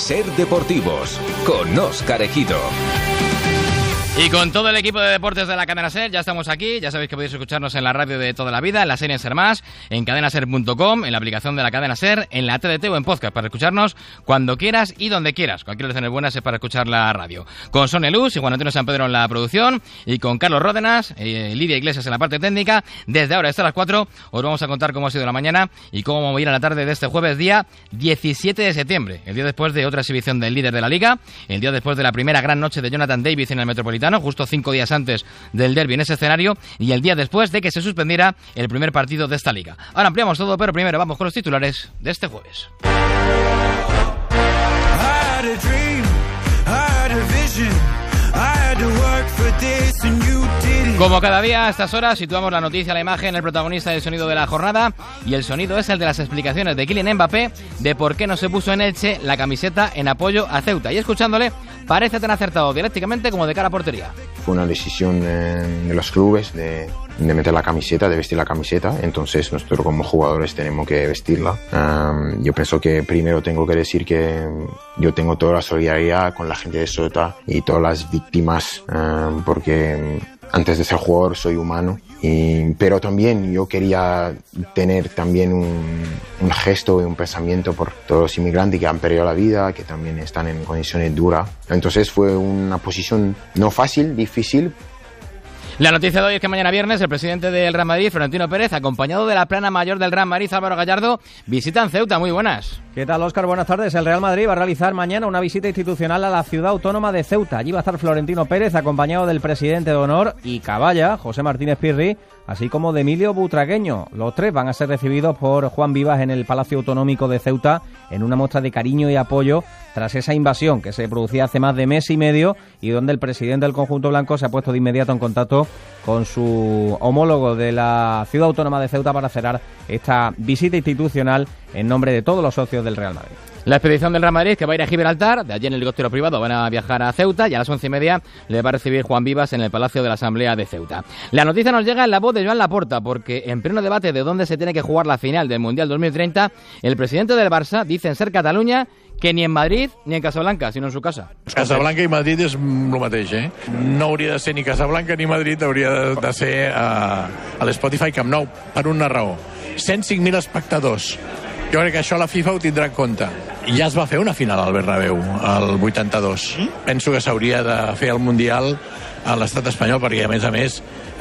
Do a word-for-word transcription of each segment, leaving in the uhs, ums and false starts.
Ser Deportivos, con Óscar Ejido. Y con todo el equipo de deportes de la Cadena Ser, ya estamos aquí. Ya sabéis que podéis escucharnos en la radio de toda la vida, en la serie en Ser Más, en cadena ser punto com, en la aplicación de la Cadena Ser, en la T D T o en podcast, para escucharnos cuando quieras y donde quieras. Cualquier lección buenas es para escuchar la radio. Con Sonia Luz y Juan Antonio San Pedro en la producción, y con Carlos Ródenas, eh, Lidia Iglesias en la parte técnica. Desde ahora hasta las cuatro os vamos a contar cómo ha sido la mañana y cómo vamos a ir a la tarde de este jueves, día diecisiete de septiembre, el día después de otra exhibición del líder de la Liga, el día después de la primera gran noche de Jonathan David en el Metropolitano, justo cinco días antes del derbi en ese escenario, y el día después de que se suspendiera el primer partido de esta liga. Ahora ampliamos todo, pero primero vamos con los titulares de este jueves. Como cada día a estas horas situamos la noticia, la imagen, el protagonista del sonido de la jornada, y el sonido es el de las explicaciones de Kylian Mbappé de por qué no se puso en Elche la camiseta en apoyo a Ceuta, y escuchándole parece tan acertado dialécticamente como de cara a portería. Fue una decisión eh, de los clubes de, de meter la camiseta, de vestir la camiseta, entonces nosotros como jugadores tenemos que vestirla. Um, yo pienso que primero tengo que decir que yo tengo toda la solidaridad con la gente de Ceuta y todas las víctimas, um, porque antes de ser jugador soy humano, y, pero también yo quería tener también un, un gesto y un pensamiento por todos los inmigrantes que han perdido la vida, que también están en condiciones duras. Entonces fue una posición no fácil, difícil. La noticia de hoy es que mañana viernes el presidente del Real Madrid, Florentino Pérez, acompañado de la plana mayor del Real Madrid, Álvaro Gallardo, visitan Ceuta. Muy buenas. ¿Qué tal, Óscar? Buenas tardes. El Real Madrid va a realizar mañana una visita institucional a la ciudad autónoma de Ceuta. Allí va a estar Florentino Pérez, acompañado del presidente de honor y caballa, José Martínez Pirri, así como de Emilio Butragueño. Los tres van a ser recibidos por Juan Vivas en el Palacio Autonómico de Ceuta en una muestra de cariño y apoyo tras esa invasión que se producía hace más de mes y medio y donde el presidente del conjunto blanco se ha puesto de inmediato en contacto con su homólogo de la ciudad autónoma de Ceuta para cerrar esta visita institucional en nombre de todos los socios del Real Madrid. La expedición del Real Madrid, que va a ir a Gibraltar, de allí en el helicóptero privado van a viajar a Ceuta, y a las once y media le va a recibir Juan Vivas en el Palacio de la Asamblea de Ceuta. La noticia nos llega en la voz de Joan Laporta, porque en pleno debate de dónde se tiene que jugar la final del Mundial dos mil treinta, el presidente del Barça dice en Ser Catalunya que ni en Madrid ni en Casablanca, sino en su casa. Casablanca i Madrid és el mateix, eh? No hauria de ser ni Casablanca ni Madrid, hauria de, de ser a, a l'Spotify Camp Nou, per una raó. cent cinc mil espectadors. Jo crec que això la FIFA ho tindrà en compte. Ja es va fer una final al Bernabéu, al vuitanta-dos. Penso que s'hauria de fer el Mundial a l'estat espanyol, perquè a més a més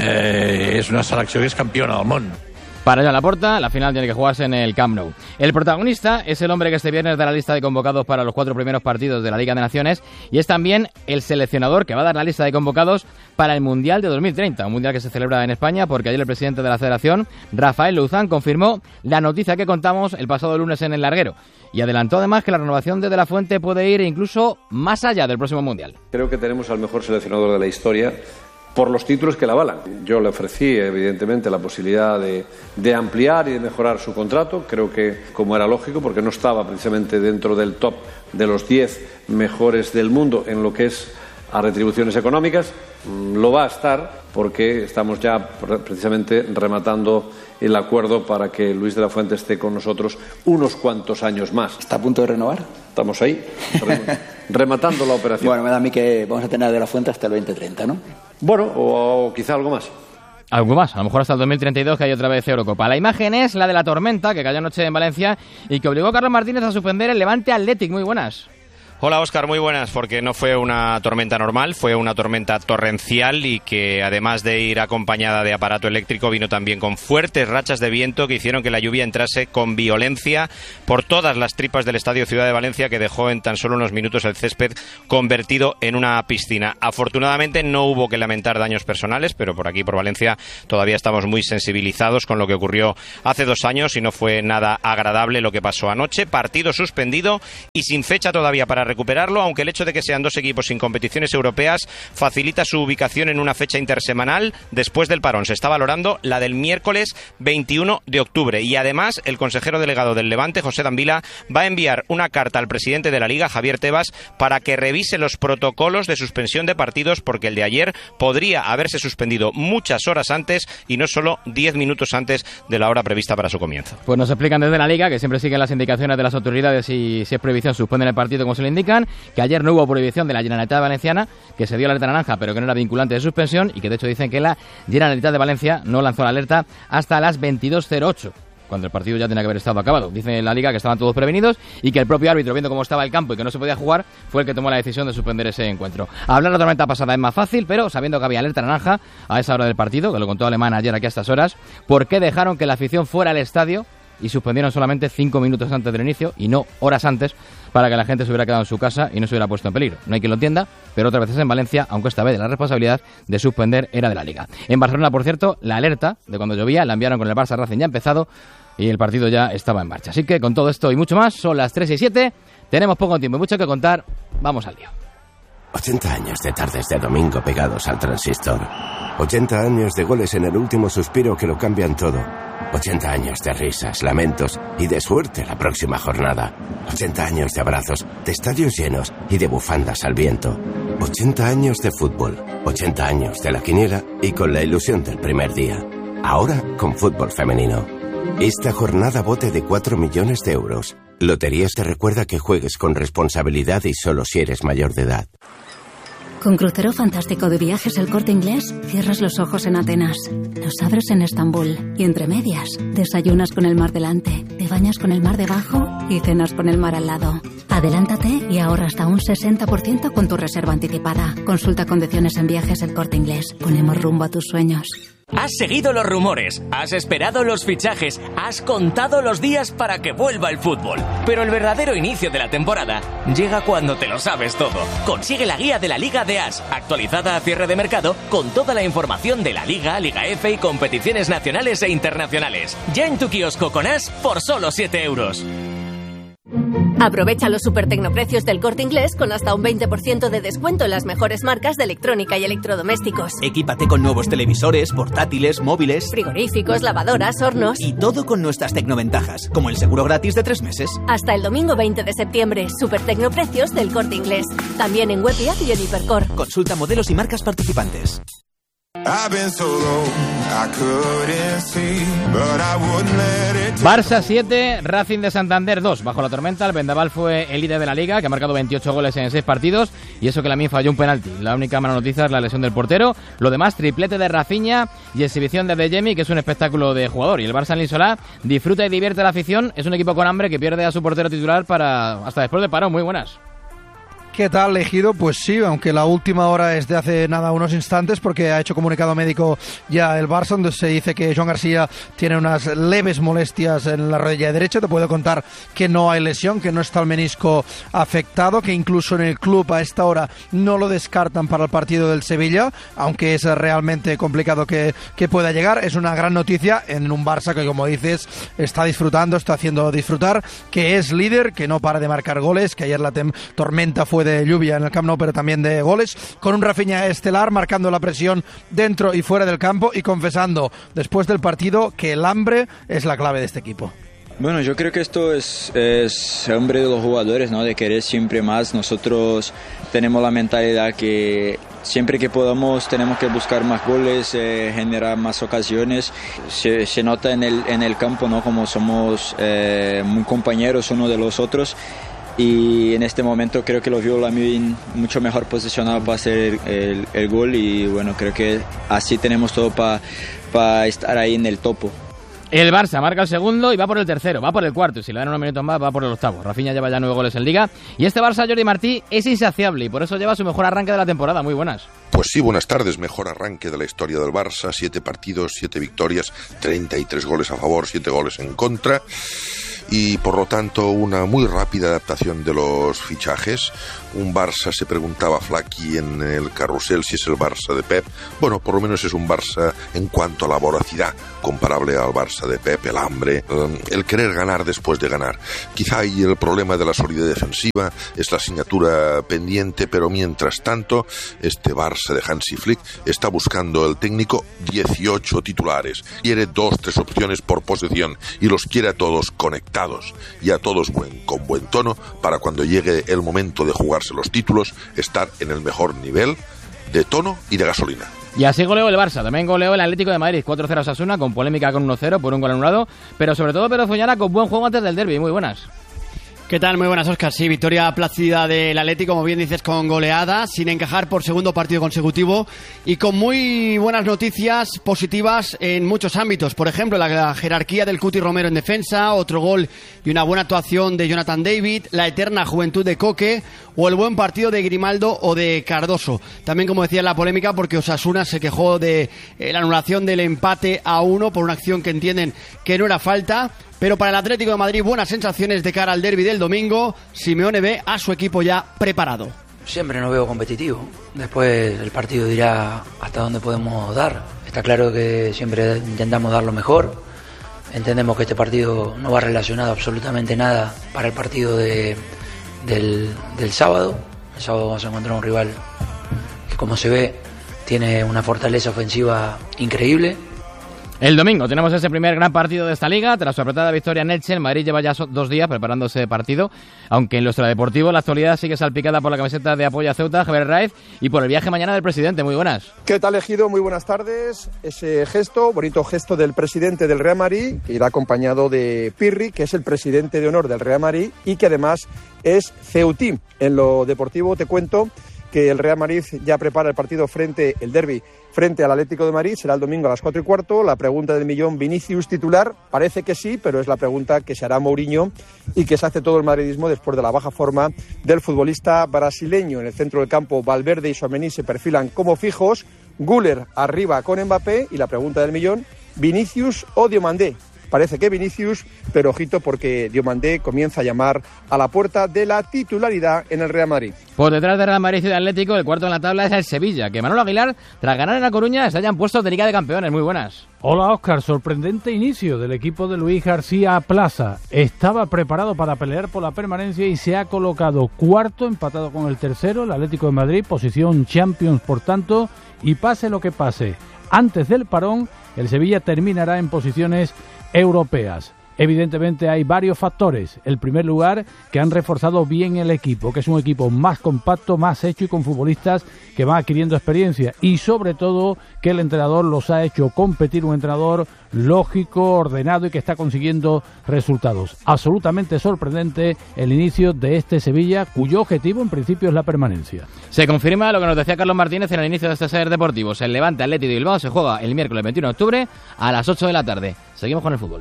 eh, és una selecció que és campiona del món. Para Joan Laporta, la final tiene que jugarse en el Camp Nou. El protagonista es el hombre que este viernes da la lista de convocados para los cuatro primeros partidos de la Liga de Naciones, y es también el seleccionador que va a dar la lista de convocados para el Mundial de dos mil treinta, un Mundial que se celebra en España, porque ayer el presidente de la Federación, Rafael Luzán, confirmó la noticia que contamos el pasado lunes en El Larguero, y adelantó además que la renovación de De la Fuente puede ir incluso más allá del próximo Mundial. Creo que tenemos al mejor seleccionador de la historia, por los títulos que la avalan. Yo le ofrecí, evidentemente, la posibilidad de, de ampliar y de mejorar su contrato. Creo que, como era lógico, porque no estaba precisamente dentro del top de los diez mejores del mundo en lo que es a retribuciones económicas, lo va a estar porque estamos ya precisamente rematando el acuerdo para que Luis de la Fuente esté con nosotros unos cuantos años más. ¿Está a punto de renovar? Estamos ahí, rematando la operación. Bueno, me da a mí que vamos a tener a de la Fuente hasta el veinte treinta, ¿no? Bueno, o, o quizá algo más. Algo más, a lo mejor hasta el dos mil treinta y dos, que hay otra vez Eurocopa. La imagen es la de la tormenta que cayó anoche en Valencia y que obligó a Carlos Martínez a suspender el Levante Athletic. Muy buenas. Hola Óscar, muy buenas, porque no fue una tormenta normal, fue una tormenta torrencial y que además de ir acompañada de aparato eléctrico vino también con fuertes rachas de viento que hicieron que la lluvia entrase con violencia por todas las tripas del Estadio Ciudad de Valencia, que dejó en tan solo unos minutos el césped convertido en una piscina. Afortunadamente no hubo que lamentar daños personales, pero por aquí, por Valencia, todavía estamos muy sensibilizados con lo que ocurrió hace dos años y no fue nada agradable lo que pasó anoche. Partido suspendido y sin fecha todavía para recuperarlo, aunque el hecho de que sean dos equipos sin competiciones europeas facilita su ubicación en una fecha intersemanal después del parón. Se está valorando la del miércoles veintiuno de octubre y además el consejero delegado del Levante, José Dambila, va a enviar una carta al presidente de la Liga, Javier Tebas, para que revise los protocolos de suspensión de partidos, porque el de ayer podría haberse suspendido muchas horas antes y no solo diez minutos antes de la hora prevista para su comienzo. Pues nos explican desde la Liga que siempre siguen las indicaciones de las autoridades y si es prohibición suspenden el partido como se le indica. indican que ayer no hubo prohibición de la Generalitat Valenciana, que se dio la alerta naranja, pero que no era vinculante de suspensión, y que de hecho dicen que la Generalitat de Valencia no lanzó la alerta hasta las veintidós cero ocho. Cuando el partido ya tenía que haber estado acabado. Dice la Liga que estaban todos prevenidos y que el propio árbitro, viendo cómo estaba el campo y que no se podía jugar, fue el que tomó la decisión de suspender ese encuentro. Hablar de la tormenta pasada es más fácil, pero sabiendo que había alerta naranja a esa hora del partido, que lo contó Alemán ayer aquí a estas horas, ¿por qué dejaron que la afición fuera al estadio y suspendieron solamente cinco minutos antes del inicio y no horas antes, para que la gente se hubiera quedado en su casa y no se hubiera puesto en peligro? No hay quien lo entienda, pero otras veces en Valencia, aunque esta vez la responsabilidad de suspender era de la Liga. En Barcelona, por cierto, la alerta de cuando llovía la enviaron con el Barça Racing ya empezado y el partido ya estaba en marcha. Así que con todo esto y mucho más, son las tres y siete, tenemos poco tiempo y mucho que contar, vamos al lío. ochenta años de tardes de domingo pegados al transistor. ochenta años de goles en el último suspiro que lo cambian todo. ochenta años de risas, lamentos y de suerte la próxima jornada. ochenta años de abrazos, de estadios llenos y de bufandas al viento. ochenta años de fútbol. ochenta años de la quiniela y con la ilusión del primer día. Ahora con fútbol femenino. Esta jornada bote de cuatro millones de euros. Loterías te recuerda que juegues con responsabilidad y solo si eres mayor de edad. Con crucero fantástico de Viajes El Corte Inglés, cierras los ojos en Atenas, los abres en Estambul y entre medias, desayunas con el mar delante, te bañas con el mar debajo y cenas con el mar al lado. Adelántate y ahorra hasta un sesenta por ciento con tu reserva anticipada. Consulta condiciones en Viajes El Corte Inglés. Ponemos rumbo a tus sueños. Has seguido los rumores, has esperado los fichajes, has contado los días para que vuelva el fútbol. Pero el verdadero inicio de la temporada llega cuando te lo sabes todo. Consigue la guía de la Liga de As, actualizada a cierre de mercado, con toda la información de la Liga, Liga F y competiciones nacionales e internacionales. Ya en tu kiosco con As por solo siete euros. Aprovecha los super tecnoprecios del Corte Inglés con hasta un veinte por ciento de descuento en las mejores marcas de electrónica y electrodomésticos. Equípate con nuevos televisores, portátiles, móviles, frigoríficos, lavadoras, hornos. Y todo con nuestras tecnoventajas, como el seguro gratis de tres meses. Hasta el domingo veinte de septiembre, super tecnoprecios del Corte Inglés. También en web y app y en Hipercor. Consulta modelos y marcas participantes. Barça siete, Racing de Santander dos. Bajo la tormenta, el Vendaval fue el líder de la Liga, que ha marcado veintiocho goles en seis partidos, y eso que Lamine falló un penalti. La única mala noticia es la lesión del portero. Lo demás, triplete de Rafinha y exhibición de De Jemi, que es un espectáculo de jugador. Y el Barça en Linsolá disfruta y divierte a la afición. Es un equipo con hambre que pierde a su portero titular para hasta después del parón. Muy buenas. ¿Qué tal, Ejido? Pues sí, aunque la última hora es de hace nada unos instantes, porque ha hecho comunicado médico ya el Barça, donde se dice que Joan García tiene unas leves molestias en la rodilla derecha. Te puedo contar que no hay lesión, que no está el menisco afectado, que incluso en el club a esta hora no lo descartan para el partido del Sevilla, aunque es realmente complicado que, que pueda llegar. Es una gran noticia en un Barça que, como dices, está disfrutando, está haciendo disfrutar, que es líder, que no para de marcar goles, que ayer la tem- tormenta fue de lluvia en el Camp Nou, pero también de goles, con un Rafinha estelar marcando la presión dentro y fuera del campo y confesando después del partido que el hambre es la clave de este equipo. Bueno, yo creo que esto es, es hambre de los jugadores, ¿no? De querer siempre más. Nosotros tenemos la mentalidad que siempre que podamos tenemos que buscar más goles, eh, generar más ocasiones. Se, se nota en el, en el campo, ¿no? Como somos eh, muy compañeros uno de los otros. Y en este momento creo que lo vio Lamine mucho mejor posicionado para hacer el, el gol, y bueno, creo que así tenemos todo para pa estar ahí en el topo. El Barça marca el segundo y va por el tercero, va por el cuarto, y si le dan unos minutos más va por el octavo. Rafinha lleva ya nueve goles en Liga, y este Barça, Jordi Martí, es insaciable y por eso lleva su mejor arranque de la temporada. Muy buenas. Pues sí, buenas tardes. Mejor arranque de la historia del Barça, siete partidos, siete victorias, treinta y tres goles a favor, siete goles en contra. Y por lo tanto una muy rápida adaptación de los fichajes. Un Barça, se preguntaba Flaky en el carrusel si es el Barça de Pep. Bueno, por lo menos es un Barça en cuanto a la voracidad, comparable al Barça de Pep, el hambre, el querer ganar después de ganar. Quizá ahí el problema de la solidez defensiva es la asignatura pendiente, pero mientras tanto este Barça de Hansi Flick está buscando el técnico dieciocho titulares. Quiere dos, tres opciones por posesión y los quiere a todos conectados y a todos buen, con buen tono, para cuando llegue el momento de jugarse los títulos estar en el mejor nivel de tono y de gasolina. Y así goleó el Barça, también goleó el Atlético de Madrid, cuatro cero a Osasuna, con polémica con uno cero por un gol anulado, pero sobre todo Pedro Foñana con buen juego antes del derbi. Muy buenas. ¿Qué tal? Muy buenas, Óscar. Sí, victoria plácida del Atleti, como bien dices, con goleada, sin encajar por segundo partido consecutivo y con muy buenas noticias positivas en muchos ámbitos. Por ejemplo, la jerarquía del Cuti Romero en defensa, otro gol y una buena actuación de Jonathan David, la eterna juventud de Coque o el buen partido de Grimaldo o de Cardoso. También, como decía, la polémica porque Osasuna se quejó de eh, la anulación del empate a uno por una acción que entienden que no era falta. Pero para el Atlético de Madrid, buenas sensaciones de cara al derbi del domingo. Simeone ve a su equipo ya preparado. Siempre nos veo competitivo. Después el partido dirá hasta dónde podemos dar. Está claro que siempre intentamos dar lo mejor. Entendemos que este partido no va relacionado absolutamente nada para el partido de, del, del sábado. El sábado vamos a encontrar un rival que, como se ve, tiene una fortaleza ofensiva increíble. El domingo tenemos ese primer gran partido de esta liga. Tras su apretada victoria en Elche, el Madrid lleva ya dos días preparando ese partido, aunque en lo extradeportivo la actualidad sigue salpicada por la camiseta de apoyo a Ceuta, Javier Raiz, y por el viaje mañana del presidente. Muy buenas. ¿Qué tal, Ejido? Muy buenas tardes. Ese gesto, bonito gesto del presidente del Real Madrid, que irá acompañado de Pirri, que es el presidente de honor del Real Madrid y que además es ceutín. En lo deportivo te cuento que el Real Madrid ya prepara el partido frente, el derbi, frente al Atlético de Madrid. Será el domingo a las cuatro y cuarto. La pregunta del millón, ¿Vinicius titular? Parece que sí, pero es la pregunta que se hará Mourinho y que se hace todo el madridismo después de la baja forma del futbolista brasileño. En el centro del campo, Valverde y Tchouaméni se perfilan como fijos. Güler arriba con Mbappé y la pregunta del millón, ¿Vinicius o Diomandé? Parece que Vinicius, pero ojito porque Diomandé comienza a llamar a la puerta de la titularidad en el Real Madrid. Por detrás de Real Madrid y de Atlético, el cuarto en la tabla es el Sevilla, que Manolo Aguilar, tras ganar en La Coruña, se hayan puesto de Liga de Campeones. Muy buenas. Hola, Óscar. Sorprendente inicio del equipo de Luis García Plaza. Estaba preparado para pelear por la permanencia y se ha colocado cuarto, empatado con el tercero, el Atlético de Madrid, posición Champions, por tanto, y pase lo que pase. Antes del parón, el Sevilla terminará en posiciones europeas. Evidentemente hay varios factores. El primer lugar, que han reforzado bien el equipo, que es un equipo más compacto, más hecho y con futbolistas que van adquiriendo experiencia, y sobre todo que el entrenador los ha hecho competir, un entrenador lógico, ordenado y que está consiguiendo resultados. Absolutamente sorprendente el inicio de este Sevilla, cuyo objetivo en principio es la permanencia. Se confirma lo que nos decía Carlos Martínez en el inicio de este Ser Deportivos. El Levante Atlético de Bilbao se juega el miércoles veintiuno de octubre a las ocho de la tarde. Seguimos con el fútbol.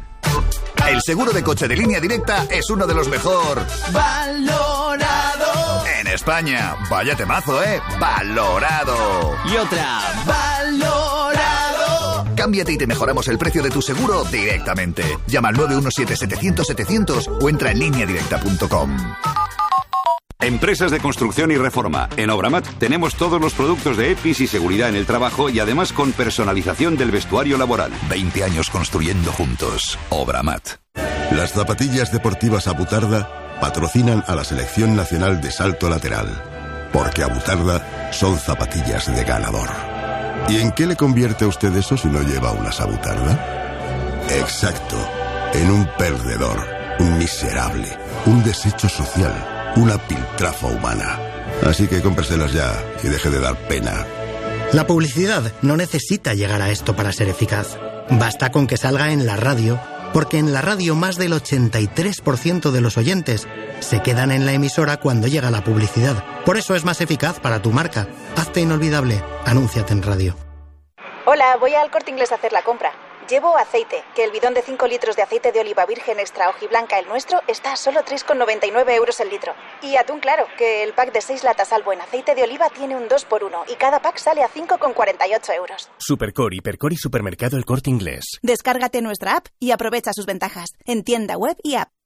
El seguro de coche de Línea Directa es uno de los mejor valorado en España. Vaya temazo, ¿eh? Valorado. Y otra, valorado. Cámbiate y te mejoramos el precio de tu seguro directamente. Llama al nueve uno siete, setecientos, setecientos o entra en línea directa punto com. Empresas de construcción y reforma. En Obramat tenemos todos los productos de EPIs y seguridad en el trabajo y además con personalización del vestuario laboral. veinte años construyendo juntos. Obramat. Las zapatillas deportivas Abutarda patrocinan a la Selección Nacional de Salto Lateral. Porque Abutarda son zapatillas de ganador. ¿Y en qué le convierte a usted eso si no lleva unas Abutarda? Exacto. En un perdedor, un miserable, un desecho social, una piltrafa humana. Así que cómpreselas ya y deje de dar pena. La publicidad no necesita llegar a esto para ser eficaz. Basta con que salga en la radio, porque en la radio más del ochenta y tres por ciento de los oyentes se quedan en la emisora cuando llega la publicidad. Por eso es más eficaz para tu marca. Hazte inolvidable. Anúnciate en radio. Hola, voy al Corte Inglés a hacer la compra. Llevo aceite, que el bidón de cinco litros de aceite de oliva virgen extra hojiblanca, el nuestro, está a solo tres con noventa y nueve euros el litro. Y atún claro, que el pack de seis latas al buen aceite de oliva tiene un dos por uno y cada pack sale a cinco con cuarenta y ocho euros. Supercor, Hipercor y Supermercado El Corte Inglés. Descárgate nuestra app y aprovecha sus ventajas en tienda web y app.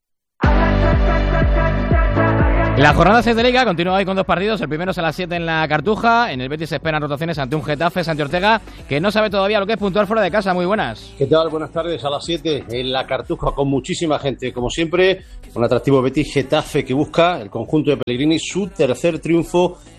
La jornada seis de Liga continúa hoy con dos partidos. El primero es a las siete en la Cartuja. En el Betis se esperan rotaciones ante un Getafe, Santi Ortega, que no sabe todavía lo que es puntuar fuera de casa. Muy buenas. ¿Qué tal? Buenas tardes. A las siete en la Cartuja con muchísima gente. Como siempre, un atractivo Betis Getafe que busca el conjunto de Pellegrini su tercer triunfo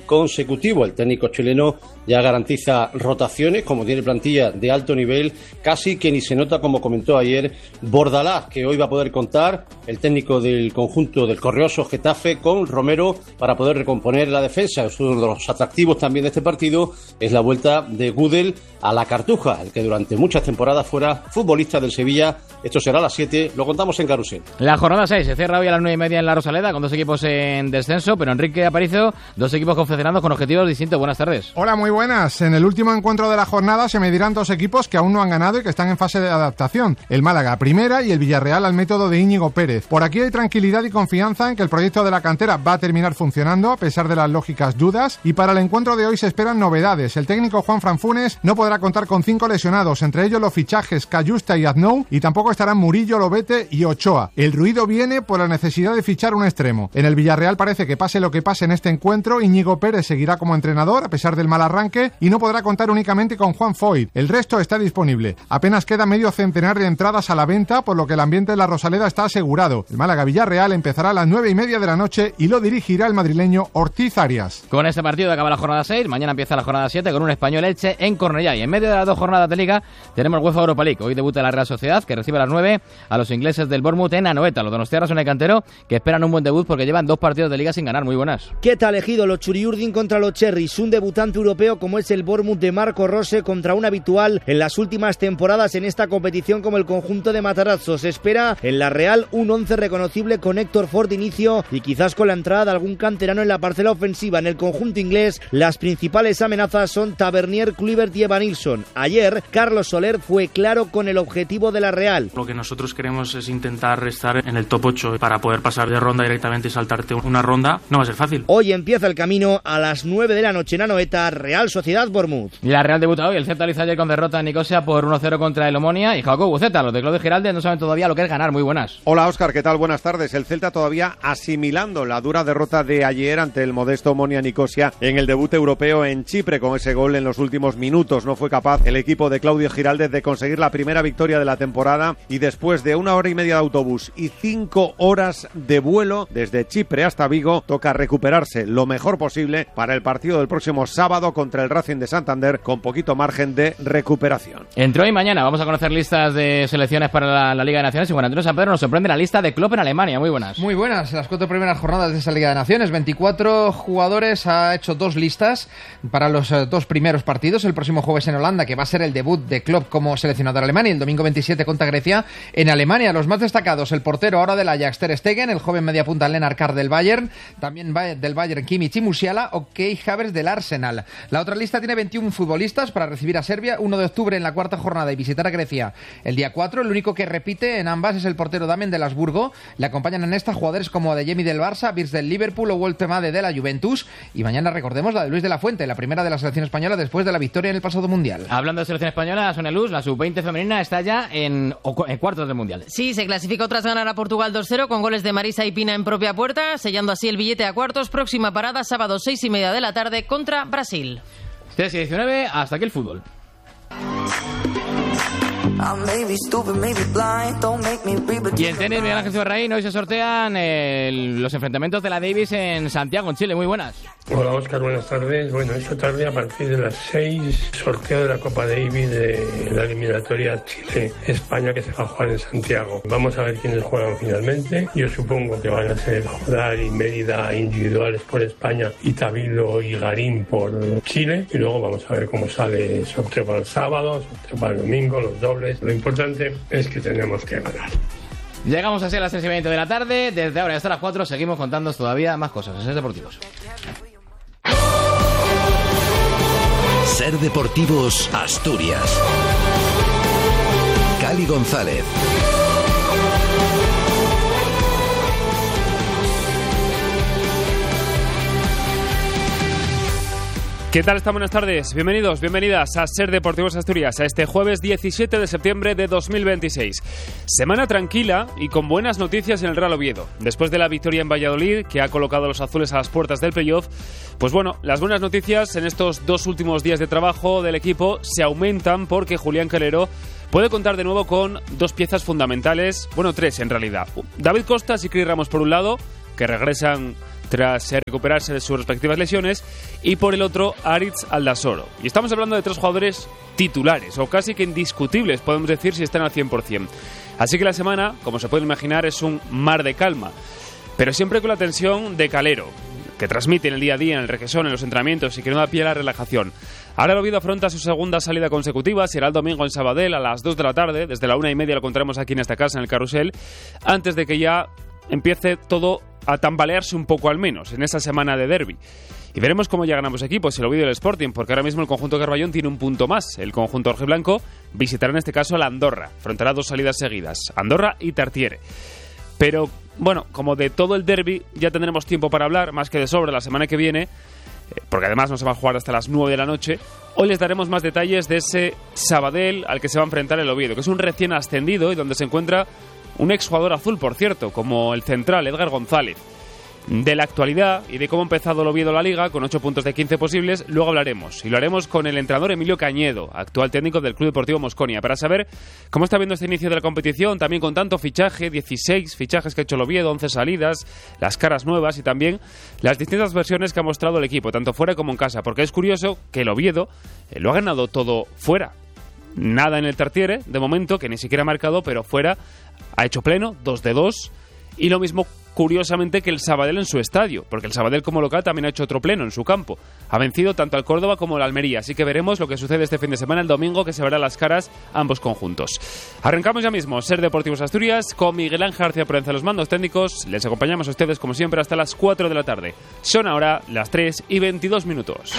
consecutivo. El técnico chileno ya garantiza rotaciones, como tiene plantilla de alto nivel, casi que ni se nota, como comentó ayer Bordalás, que hoy va a poder contar el técnico del conjunto del Correoso Getafe con Romero para poder recomponer la defensa. Es uno de los atractivos también de este partido, es la vuelta de Gudel a la Cartuja, el que durante muchas temporadas fuera futbolista del Sevilla. Esto será a las siete, lo contamos en Carrusel. La jornada seis se cierra hoy a las nueve y media en la Rosaleda, con dos equipos en descenso, pero Enrique Aparicio, dos equipos confederados con objetivos distintos. Buenas tardes. Hola, muy buenas. En el último encuentro de la jornada se medirán dos equipos que aún no han ganado y que están en fase de adaptación. El Málaga primera y el Villarreal al método de Íñigo Pérez. Por aquí hay tranquilidad y confianza en que el proyecto de la cantera va a terminar funcionando a pesar de las lógicas dudas, y para el encuentro de hoy se esperan novedades. El técnico Juan Franfunes no podrá contar con cinco lesionados, entre ellos los fichajes Cayusta y Aznou, y tampoco estarán Murillo, Lobete y Ochoa. El ruido viene por la necesidad de fichar un extremo. En el Villarreal parece que pase lo que pase en este encuentro, Íñigo Pérez seguirá como entrenador a pesar del mal arranque y no podrá contar únicamente con Juan Foyt. El resto está disponible. Apenas queda medio centenar de entradas a la venta, por lo que el ambiente de la Rosaleda está asegurado. El Málaga-Villarreal empezará a las nueve y media de la noche y lo dirigirá el madrileño Ortiz Arias. Con este partido acaba la jornada seis, mañana empieza la jornada siete con un Español Elche en Cornellá, y en medio de las dos jornadas de Liga tenemos UEFA Europa League. Hoy debuta la Real Sociedad, que recibe a las nueve a los ingleses del Bournemouth en Anoeta. Los donostiarras son el cantero, que esperan un buen debut porque llevan dos partidos de Liga sin ganar. Muy buenas. ¿Qué tal elegido los Churiurdin contra los Cherries? Un debutante europeo como es el Bournemouth de Marco Rose contra un habitual en las últimas temporadas en esta competición como el conjunto de Matarazzo. Se espera en la Real un once reconocible con Héctor Ford de inicio y quizás con la entrada de algún canterano en la parcela ofensiva. En el conjunto inglés las principales amenazas son Tavernier, Kluivert y Evanilson. Ayer Carlos Soler fue claro con el objetivo de la Real. Lo que nosotros queremos es intentar estar en el top ocho para poder pasar de ronda directamente y saltarte una ronda. No va a ser fácil. Hoy empieza el camino a las nueve de la noche en Anoeta, Real Sociedad Bournemouth. Y la Real debuta hoy. El Celta lo hizo ayer con derrota en Nicosia por uno cero contra el Omonia y Jacobo Buceta. Los de Claudio Giraldes no saben todavía lo que es ganar. Muy buenas. Hola Óscar, ¿qué tal? Buenas tardes. El Celta todavía asimilando la dura derrota de ayer ante el modesto Omonia Nicosia en el debut europeo en Chipre. Con ese gol en los últimos minutos no fue capaz el equipo de Claudio Giraldes de conseguir la primera victoria de la temporada, y después de una hora y media de autobús y cinco horas de vuelo desde Chipre hasta Vigo, toca recuperarse lo mejor posible para el partido del próximo sábado contra el Racing de Santander, con poquito margen de recuperación. Entre hoy y mañana vamos a conocer listas de selecciones para la, la Liga de Naciones, y Juan Antonio San Pedro nos sorprende la lista de Klopp en Alemania. Muy buenas. Muy buenas, las cuatro primeras jornadas de esa Liga de Naciones, veinticuatro jugadores, ha hecho dos listas para los uh, dos primeros partidos, el próximo jueves en Holanda, que va a ser el debut de Klopp como seleccionador alemán, y el domingo veintisiete contra Grecia en Alemania. Los más destacados, el portero ahora del Ajax Ter Stegen, el joven mediapunta Lennart Carr del Bayern, también del Bayern Kimmich y Musiala, o Kai Havertz del Arsenal. La otra lista tiene veintiún futbolistas para recibir a Serbia uno de octubre en la cuarta jornada y visitar a Grecia el día cuatro. El único que repite en ambas es el portero Damen del Habsburgo. Le acompañan en esta jugadores como Adeyemi del Barça, Wirtz del Liverpool o Woltemade de la Juventus. Y mañana recordemos la de Luis de la Fuente, la primera de la selección española después de la victoria en el pasado Mundial. Hablando de selección española, Sonia Luz, la sub veinte femenina está ya en, en cuartos del Mundial. Sí, se clasificó tras ganar a Portugal dos cero con goles de Marisa y Pina en propia puerta, sellando así el billete a cuartos. Próxima parada, sábado seis y media de la tarde contra Brasil. tres y diecinueve, hasta aquí el fútbol. Y en tenis, Miguel Ángel Cibarraín, hoy se sortean eh, los enfrentamientos de la Davis en Santiago, en Chile. Muy buenas. Hola Óscar, buenas tardes. Bueno, esta tarde a partir de las seis, sorteo de la Copa Davis de la eliminatoria Chile-España, que se va a jugar en Santiago. Vamos a ver quiénes juegan finalmente. Yo supongo que van a ser Jodar y Mérida individuales por España, y Tabilo y Garín por Chile. Y luego vamos a ver cómo sale el sorteo para el sábado, sorteo para el domingo, los dobles. Lo importante es que tenemos que ganar. Llegamos así a las tres y veinte de la tarde. Desde ahora hasta las cuatro seguimos contándoos todavía más cosas en Ser Deportivos. Ser Deportivos Asturias. Cali González. ¿Qué tal están? Buenas tardes. Bienvenidos, bienvenidas a Ser Deportivos Asturias, a este jueves diecisiete de septiembre de dos mil veintiséis. Semana tranquila y con buenas noticias en el Real Oviedo. Después de la victoria en Valladolid, que ha colocado a los azules a las puertas del playoff, pues bueno, las buenas noticias en estos dos últimos días de trabajo del equipo se aumentan porque Julián Calero puede contar de nuevo con dos piezas fundamentales, bueno, tres en realidad. David Costas y Cris Ramos por un lado, que regresan tras recuperarse de sus respectivas lesiones, y por el otro Aritz Aldasoro. Y estamos hablando de tres jugadores titulares, o casi que indiscutibles, podemos decir, si están al cien por ciento. Así que la semana, como se puede imaginar, es un mar de calma, pero siempre con la tensión de Calero, que transmite en el día a día, en el requesón, en los entrenamientos y que no da pie a la relajación. Ahora el Oviedo afronta su segunda salida consecutiva, será el domingo en Sabadell a las dos de la tarde, desde la una y media lo contaremos aquí en esta casa, en el Carrusel, antes de que ya empiece todo a tambalearse un poco al menos, en esa semana de derbi. Y veremos cómo llegan ambos equipos, el Oviedo y el Sporting, porque ahora mismo el conjunto Carballón tiene un punto más. El conjunto rojiblanco visitará en este caso a la Andorra, afrontará dos salidas seguidas, Andorra y Tartiere. Pero, bueno, como de todo el derbi ya tendremos tiempo para hablar, más que de sobra la semana que viene, porque además no se va a jugar hasta las nueve de la noche, hoy les daremos más detalles de ese Sabadell al que se va a enfrentar el Oviedo, que es un recién ascendido y donde se encuentra un exjugador azul, por cierto, como el central Edgar González. De la actualidad y de cómo ha empezado el Oviedo la Liga, con ocho puntos de quince posibles, luego hablaremos. Y lo haremos con el entrenador Emilio Cañedo, actual técnico del Club Deportivo Mosconia, para saber cómo está viendo este inicio de la competición, también con tanto fichaje, dieciséis fichajes que ha hecho el Oviedo, once salidas, las caras nuevas y también las distintas versiones que ha mostrado el equipo, tanto fuera como en casa, porque es curioso que el Oviedo eh, lo ha ganado todo fuera. Nada en el Tartiere, de momento, que ni siquiera ha marcado, pero fuera ha hecho pleno, dos de dos, y lo mismo curiosamente que el Sabadell en su estadio, porque el Sabadell como local también ha hecho otro pleno en su campo. Ha vencido tanto al Córdoba como al Almería, así que veremos lo que sucede este fin de semana, el domingo, que se verán las caras ambos conjuntos. Arrancamos ya mismo Ser Deportivos Asturias con Miguel Ángel García Provenza, los mandos técnicos. Les acompañamos a ustedes como siempre hasta las cuatro de la tarde. Son ahora las tres y veintidós minutos.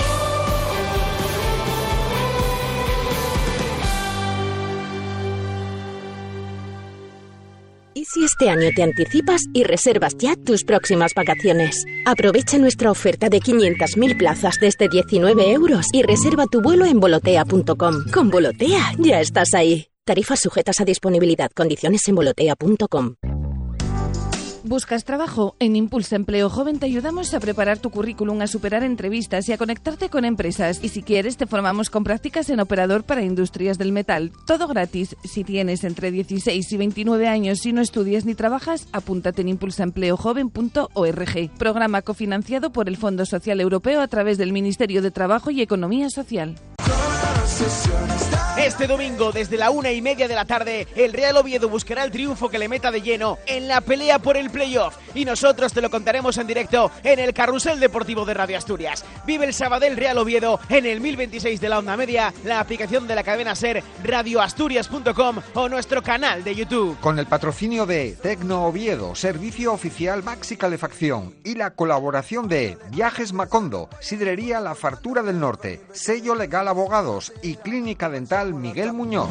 ¿Y si este año te anticipas y reservas ya tus próximas vacaciones? Aprovecha nuestra oferta de quinientas mil plazas desde diecinueve euros y reserva tu vuelo en volotea punto com. Con Volotea ya estás ahí. Tarifas sujetas a disponibilidad. Condiciones en volotea punto com. ¿Buscas trabajo? En Impulsa Empleo Joven te ayudamos a preparar tu currículum, a superar entrevistas y a conectarte con empresas. Y si quieres, te formamos con prácticas en operador para industrias del metal. Todo gratis. Si tienes entre dieciséis y veintinueve años y no estudias ni trabajas, apúntate en impulsa empleo joven punto org. Programa cofinanciado por el Fondo Social Europeo a través del Ministerio de Trabajo y Economía Social. Este domingo, desde la una y media de la tarde, el Real Oviedo buscará el triunfo que le meta de lleno en la pelea por el playoff. Y nosotros te lo contaremos en directo en el Carrusel Deportivo de Radio Asturias. Vive el Sabadell Real Oviedo en el mil veintiséis de la onda media, la aplicación de la cadena SER, radio asturias punto com o nuestro canal de YouTube. Con el patrocinio de Tecno Oviedo, servicio oficial Maxi Calefacción, y la colaboración de Viajes Macondo, Sidrería La Fartura del Norte, Sello Legal Abogados y Clínica Dental Miguel Muñoz.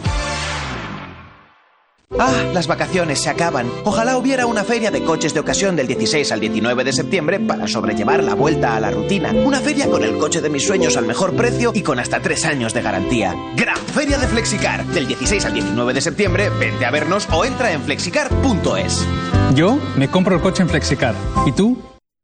Ah, las vacaciones se acaban. Ojalá hubiera una feria de coches de ocasión del dieciséis al diecinueve de septiembre para sobrellevar la vuelta a la rutina. Una feria con el coche de mis sueños al mejor precio y con hasta tres años de garantía. Gran Feria de Flexicar. Del dieciséis al diecinueve de septiembre, vente a vernos o entra en flexicar punto es. Yo me compro el coche en Flexicar. ¿Y tú?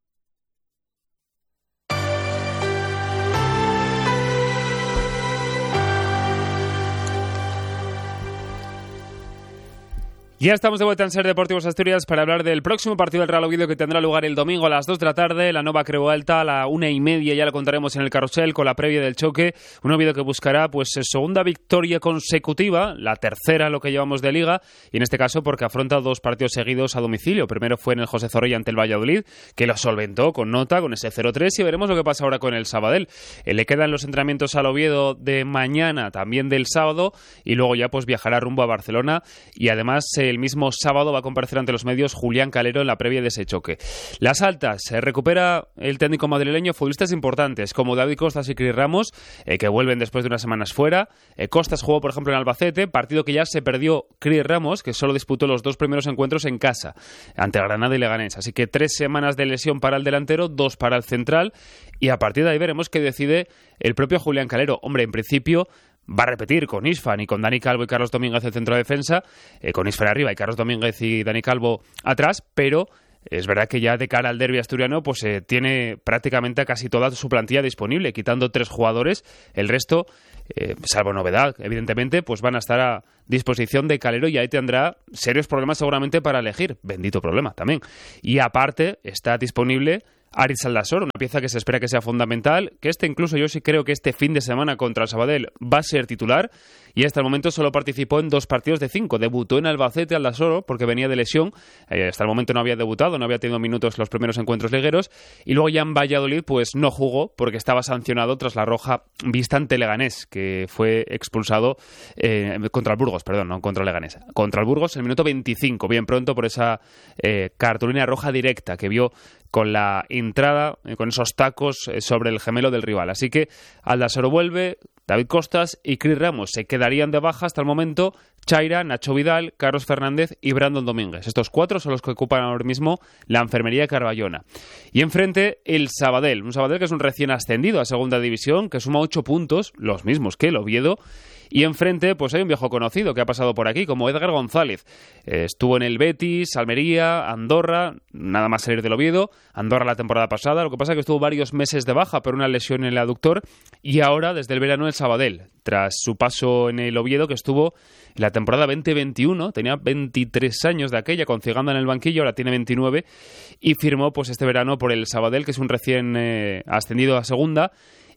Ya estamos de vuelta en Ser Deportivos Asturias para hablar del próximo partido del Real Oviedo que tendrá lugar el domingo a las dos de la tarde, la Nova Creu Alta a la una y media, ya lo contaremos en el Carrusel con la previa del choque, un Oviedo que buscará pues segunda victoria consecutiva, la tercera lo que llevamos de Liga, y en este caso porque afronta dos partidos seguidos a domicilio. Primero fue en el José Zorrilla ante el Valladolid, que lo solventó con nota, con ese cero tres, y veremos lo que pasa ahora con el Sabadell. Eh, le quedan los entrenamientos al Oviedo de mañana, también del sábado, y luego ya pues viajará rumbo a Barcelona, y además eh, el mismo sábado va a comparecer ante los medios Julián Calero en la previa de ese choque. Las altas, se recupera el técnico madrileño futbolistas importantes como David Costas y Cris Ramos, eh, que vuelven después de unas semanas fuera. Eh, Costas jugó, por ejemplo, en Albacete, partido que ya se perdió Cris Ramos, que solo disputó los dos primeros encuentros en casa, ante Granada y Leganés. Así que tres semanas de lesión para el delantero, dos para el central, y a partir de ahí veremos qué decide el propio Julián Calero. Hombre, en principio va a repetir con Isfan y con Dani Calvo y Carlos Domínguez el centro de defensa, eh, con Isfan arriba y Carlos Domínguez y Dani Calvo atrás, pero es verdad que ya de cara al derbi asturiano pues eh, tiene prácticamente casi toda su plantilla disponible, quitando tres jugadores. El resto, eh, salvo novedad, evidentemente, pues van a estar a disposición de Calero y ahí tendrá serios problemas seguramente para elegir. Bendito problema también. Y aparte está disponible Aritz Aldasoro, una pieza que se espera que sea fundamental, que este incluso yo sí creo que este fin de semana contra el Sabadell va a ser titular, y hasta el momento solo participó en dos partidos de cinco. Debutó en Albacete Aldasoro porque venía de lesión, eh, hasta el momento no había debutado, no había tenido minutos los primeros encuentros ligueros, y luego ya en Valladolid pues no jugó porque estaba sancionado tras la roja vista ante Leganés, que fue expulsado eh, contra el Burgos, perdón, no contra el Leganés, contra el Burgos en el minuto veinticinco, bien pronto por esa eh, cartulina roja directa que vio con la entrada, eh, con esos tacos eh, sobre el gemelo del rival. Así que Aldasoro vuelve, David Costas y Cris Ramos se quedarían de baja hasta el momento. Chaira, Nacho Vidal, Carlos Fernández y Brandon Domínguez. Estos cuatro son los que ocupan ahora mismo la enfermería de Carballona. Y enfrente el Sabadell, un Sabadell que es un recién ascendido a segunda división, que suma ocho puntos, los mismos que el Oviedo. Y enfrente, pues hay un viejo conocido que ha pasado por aquí, como Edgar González. Eh, estuvo en el Betis, Almería, Andorra, nada más salir del Oviedo. Andorra la temporada pasada, lo que pasa es que estuvo varios meses de baja por una lesión en el aductor. Y ahora, desde el verano, el Sabadell, tras su paso en el Oviedo, que estuvo en la temporada veinte veintiuno, tenía veintitrés años de aquella, con Ciganda en el banquillo, ahora tiene veintinueve, y firmó pues este verano por el Sabadell, que es un recién eh, ascendido a segunda,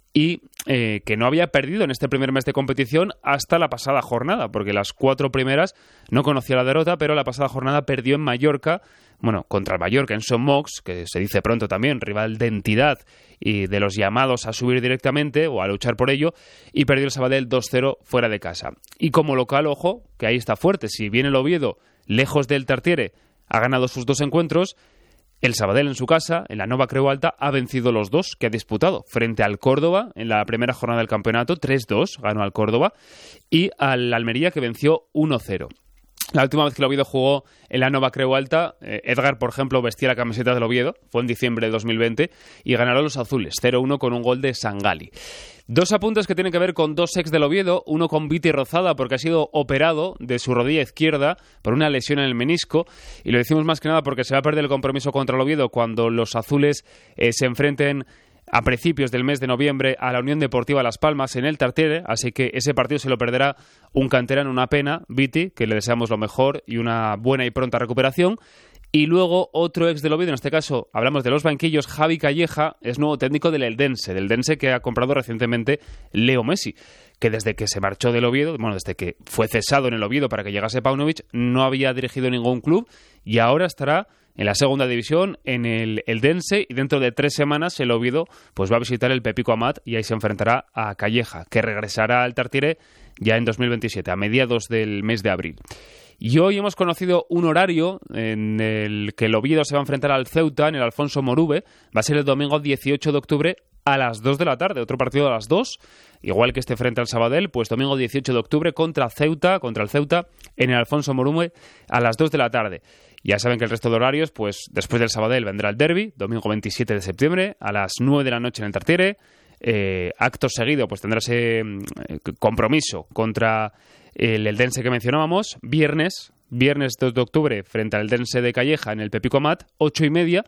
y eh, que no había perdido en este primer mes de competición hasta la pasada jornada, porque las cuatro primeras no conocía la derrota, pero la pasada jornada perdió en Mallorca, bueno, contra el Mallorca en Son Mox, que se dice pronto también, rival de entidad y de los llamados a subir directamente o a luchar por ello, y perdió el Sabadell dos cero fuera de casa. Y como local, ojo, que ahí está fuerte, si bien el Oviedo, lejos del Tartiere, ha ganado sus dos encuentros, el Sabadell en su casa, en la Nova Creu Alta, ha vencido los dos que ha disputado. Frente al Córdoba, en la primera jornada del campeonato, tres dos, ganó al Córdoba, y al Almería, que venció uno cero. La última vez que el Oviedo jugó en la Nova Creu Alta, eh, Edgar, por ejemplo, vestía la camiseta del Oviedo, fue en diciembre de dos mil veinte, y ganaron los azules, cero uno con un gol de Sangali. Dos apuntes que tienen que ver con dos ex del Oviedo, uno con Viti Rozada porque ha sido operado de su rodilla izquierda por una lesión en el menisco, y lo decimos más que nada porque se va a perder el compromiso contra el Oviedo cuando los azules eh, se enfrenten a principios del mes de noviembre a la Unión Deportiva Las Palmas en el Tartiere, así que ese partido se lo perderá un canterano, una pena, Viti, que le deseamos lo mejor y una buena y pronta recuperación. Y luego otro ex del Oviedo, en este caso hablamos de los banquillos, Javi Calleja, es nuevo técnico del Eldense, del Eldense que ha comprado recientemente Leo Messi, que desde que se marchó del Oviedo, bueno, desde que fue cesado en el Oviedo para que llegase Paunovic, no había dirigido ningún club y ahora estará en la segunda división, en el Eldense, y dentro de tres semanas el Oviedo pues va a visitar el Pepico Amat y ahí se enfrentará a Calleja, que regresará al Tartiere ya en dos mil veintisiete, a mediados del mes de abril. Y hoy hemos conocido un horario en el que el Oviedo se va a enfrentar al Ceuta en el Alfonso Morube. Va a ser el domingo dieciocho de octubre a las dos de la tarde, otro partido a las dos, igual que este frente al Sabadell, pues domingo dieciocho de octubre contra Ceuta, contra el Ceuta en el Alfonso Morube a las dos de la tarde. Ya saben que el resto de horarios, pues después del Sabadell vendrá el derbi, domingo veintisiete de septiembre a las nueve de la noche en el Tartiere. Eh, acto seguido, pues tendrá ese eh, compromiso contra el Eldense que mencionábamos, viernes, viernes dos de octubre frente al Eldense de Calleja en el Pepico Amat, ocho y media,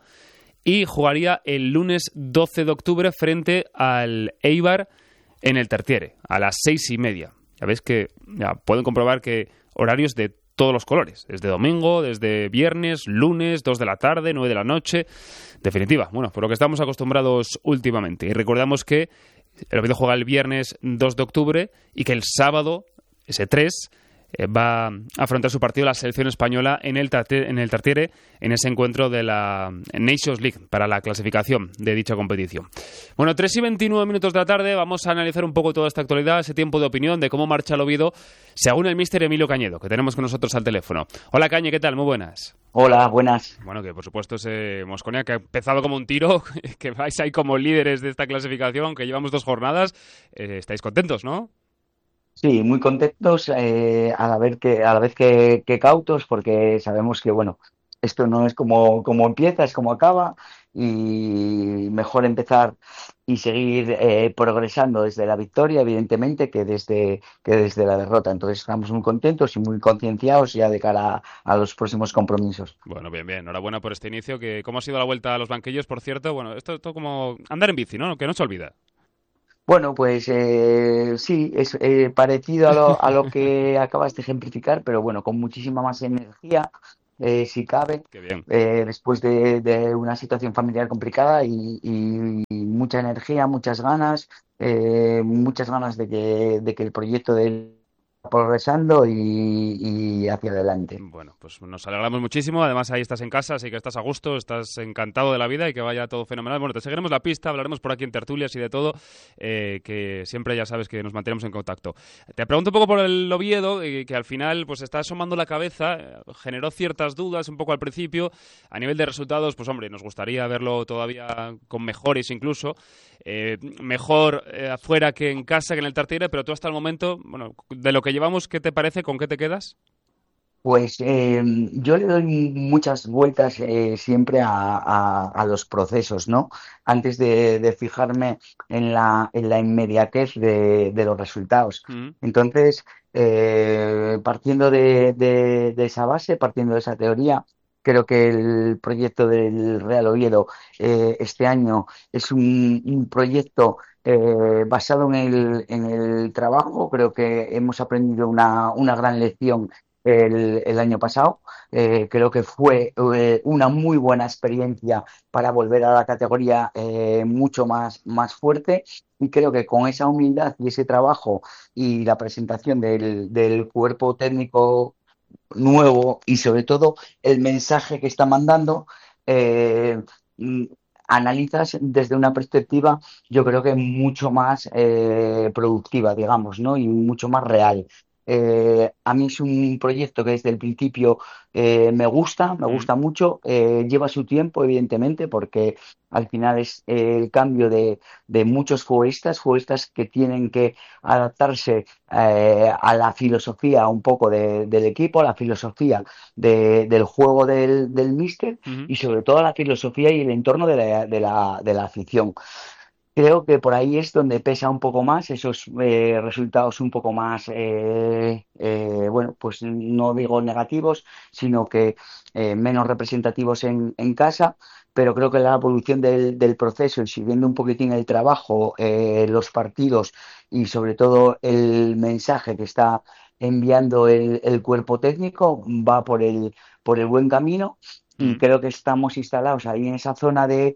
y jugaría el lunes doce de octubre frente al Eibar en el Tartiere, a las seis y media. Ya veis que ya pueden comprobar que horarios de todos los colores, desde domingo, desde viernes, lunes, dos de la tarde, nueve de la noche, definitiva, bueno, por lo que estamos acostumbrados últimamente. Y recordamos que el Oviedo juega el viernes dos de octubre y que el sábado, ese tres, eh, va a afrontar su partido la selección española en el, Tartiere, en el Tartiere, en ese encuentro de la Nations League para la clasificación de dicha competición. Bueno, tres y veintinueve minutos de la tarde, vamos a analizar un poco toda esta actualidad, ese tiempo de opinión de cómo marcha el Oviedo, según el míster Emilio Cañedo, que tenemos con nosotros al teléfono. Hola, Cañe, ¿qué tal? Muy buenas. Hola, buenas. Bueno, que por supuesto ese Mosconia que ha empezado como un tiro, que vais ahí como líderes de esta clasificación, aunque llevamos dos jornadas, eh, estáis contentos, ¿no? Sí, muy contentos, eh, a la vez que a la vez que, que cautos, porque sabemos que bueno, esto no es como, como empieza, es como acaba, y mejor empezar y seguir eh, progresando desde la victoria, evidentemente, que desde que desde la derrota. Entonces estamos muy contentos y muy concienciados ya de cara a, a los próximos compromisos. Bueno, bien, bien. Enhorabuena por este inicio. Que ¿cómo ha sido la vuelta a los banquillos, por cierto? Bueno, esto es como andar en bici, ¿no? Que no se olvida. Bueno, pues eh, sí, es eh, parecido a lo, a lo que acabas de ejemplificar, pero bueno, con muchísima más energía, eh, si cabe, eh, después de, de una situación familiar complicada y, y, y mucha energía, muchas ganas, eh, muchas ganas de que, de que el proyecto de él progresando y, y hacia adelante. Bueno, pues nos alegramos muchísimo. Además, ahí estás en casa, así que estás a gusto, estás encantado de la vida y que vaya todo fenomenal. Bueno, te seguiremos la pista, hablaremos por aquí en tertulias y de todo, eh, que siempre ya sabes que nos mantenemos en contacto. Te pregunto un poco por el Oviedo, eh, que al final pues está asomando la cabeza, eh, generó ciertas dudas un poco al principio. A nivel de resultados, pues hombre, nos gustaría verlo todavía con mejores incluso. Eh, mejor eh, afuera que en casa, que en el Tartiere, pero tú hasta el momento, bueno, de lo que llevamos, ¿qué te parece? ¿Con qué te quedas? Pues eh, yo le doy muchas vueltas eh, siempre a, a, a los procesos, ¿no? Antes de, de fijarme en la, en la inmediatez de, de los resultados. Mm. Entonces, eh, partiendo de, de, de esa base, partiendo de esa teoría, creo que el proyecto del Real Oviedo eh, este año es un, un proyecto eh, basado en el, en el trabajo. Creo que hemos aprendido una, una gran lección el, el año pasado. Eh, creo que fue eh, una muy buena experiencia para volver a la categoría eh, mucho más, más fuerte. Y creo que con esa humildad y ese trabajo y la presentación del, del cuerpo técnico nuevo y sobre todo el mensaje que está mandando, eh, analizas desde una perspectiva yo creo que mucho más eh, productiva, digamos, ¿no? Y mucho más real. Eh, a mí es un proyecto que desde el principio eh, me gusta, me gusta mucho, eh, lleva su tiempo evidentemente porque al final es eh, el cambio de, de muchos futbolistas, futbolistas que tienen que adaptarse eh, a la filosofía un poco de, del equipo, a la filosofía de, del juego del, del míster uh-huh. y sobre todo a la filosofía y el entorno de la, de la, de la afición. Creo que por ahí es donde pesa un poco más esos eh, resultados un poco más, eh, eh, bueno, pues no digo negativos, sino que eh, menos representativos en, en casa, pero creo que la evolución del, del proceso y siguiendo un poquitín el trabajo, eh, los partidos y sobre todo el mensaje que está enviando el, el cuerpo técnico va por el, por el buen camino y mm. creo que estamos instalados ahí en esa zona de...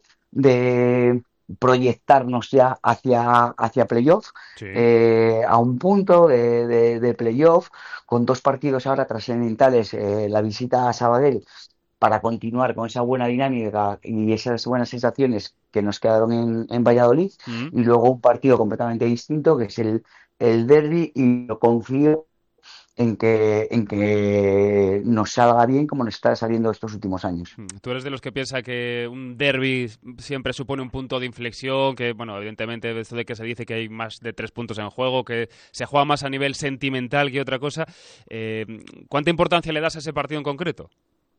de proyectarnos ya hacia, hacia playoff, sí. eh, a un punto de, de, de playoff, con dos partidos ahora trascendentales, eh, la visita a Sabadell para continuar con esa buena dinámica y esas buenas sensaciones que nos quedaron en, en Valladolid, mm. y luego un partido completamente distinto que es el, el derbi, y lo confío en que, en que nos salga bien como nos está saliendo estos últimos años. Tú eres de los que piensa que un derbi siempre supone un punto de inflexión, que, bueno, evidentemente esto de que se dice que hay más de tres puntos en juego, que se juega más a nivel sentimental que otra cosa. Eh, ¿Cuánta importancia le das a ese partido en concreto?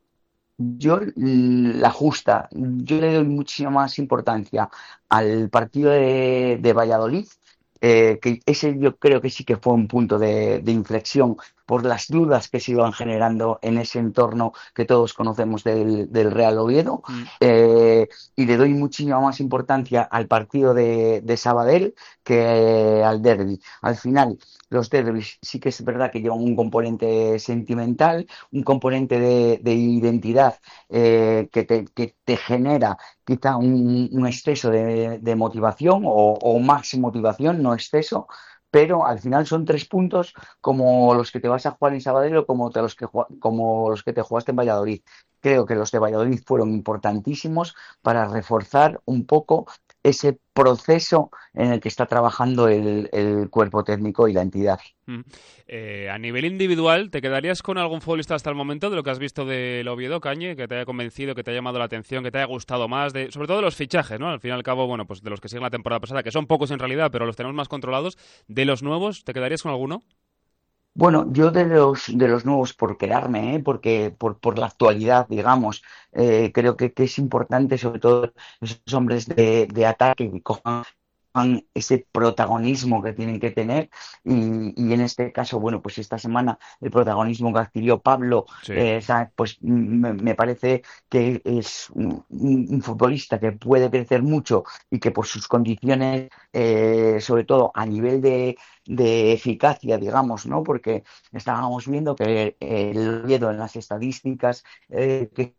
Yo la justa. Yo le doy muchísima más importancia al partido de, de Valladolid. Eh, que ese yo creo que sí que fue un punto de, de inflexión por las dudas que se iban generando en ese entorno que todos conocemos del, del Real Oviedo, mm. eh, y le doy muchísima más importancia al partido de, de Sabadell que eh, al derbi. Al final, los derbis sí que es verdad que llevan un componente sentimental, un componente de, de identidad eh, que, te, que te genera quizá un, un exceso de, de motivación o, o más motivación, no exceso, pero al final son tres puntos como los que te vas a jugar en Sabadell o como, te los, que, como los que te jugaste en Valladolid. Creo que los de Valladolid fueron importantísimos para reforzar un poco ese proceso en el que está trabajando el, el cuerpo técnico y la entidad. Mm. Eh, a nivel individual, ¿te quedarías con algún futbolista hasta el momento de lo que has visto del Oviedo, Cañe, que te haya convencido, que te haya llamado la atención, que te haya gustado más, de, sobre todo de los fichajes, ¿no? Al fin y al cabo, bueno, pues de los que siguen la temporada pasada, que son pocos en realidad, pero los tenemos más controlados. De los nuevos, ¿te quedarías con alguno? Bueno, yo de los de los nuevos por quedarme, ¿eh? porque por, por la actualidad, digamos, eh, creo que, que es importante, sobre todo esos hombres de, de ataque que cojan ese protagonismo que tienen que tener y, y en este caso, bueno, pues esta semana el protagonismo que adquirió Pablo, Sí. eh, pues me, me parece que es un, un futbolista que puede crecer mucho y que por sus condiciones, eh, sobre todo a nivel de, de eficacia, digamos, ¿no? Porque estábamos viendo que el Oviedo en las estadísticas eh, que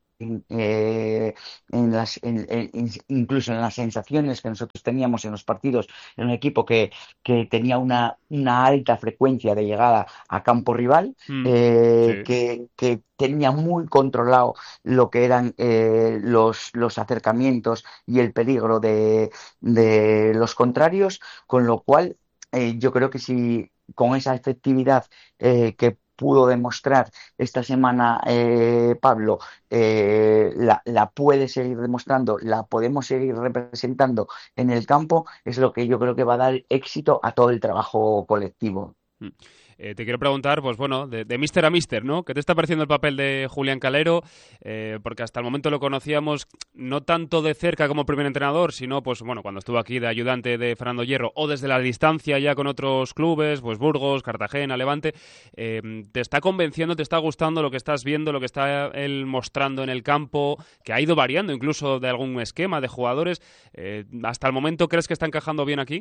eh, en las, en, en, incluso en las sensaciones que nosotros teníamos en los partidos, en un equipo que, que tenía una, una alta frecuencia de llegada a campo rival, Mm, eh, sí. que, que tenía muy controlado lo que eran eh, los, los acercamientos y el peligro de, de los contrarios, con lo cual eh, yo creo que si con esa efectividad eh, que pudo demostrar esta semana eh, Pablo, eh, la, la puede seguir demostrando, la podemos seguir representando en el campo, es lo que yo creo que va a dar éxito a todo el trabajo colectivo. Mm. Eh, te quiero preguntar, pues bueno, de, de Mister a Mister, ¿no? ¿Qué te está pareciendo el papel de Julián Calero? Eh, porque hasta el momento lo conocíamos no tanto de cerca como primer entrenador, sino, pues bueno, cuando estuvo aquí de ayudante de Fernando Hierro o desde la distancia ya con otros clubes, pues Burgos, Cartagena, Levante. Eh, ¿Te está convenciendo, te está gustando lo que estás viendo, lo que está él mostrando en el campo, que ha ido variando incluso de algún esquema de jugadores? Eh, ¿Hasta el momento crees que está encajando bien aquí?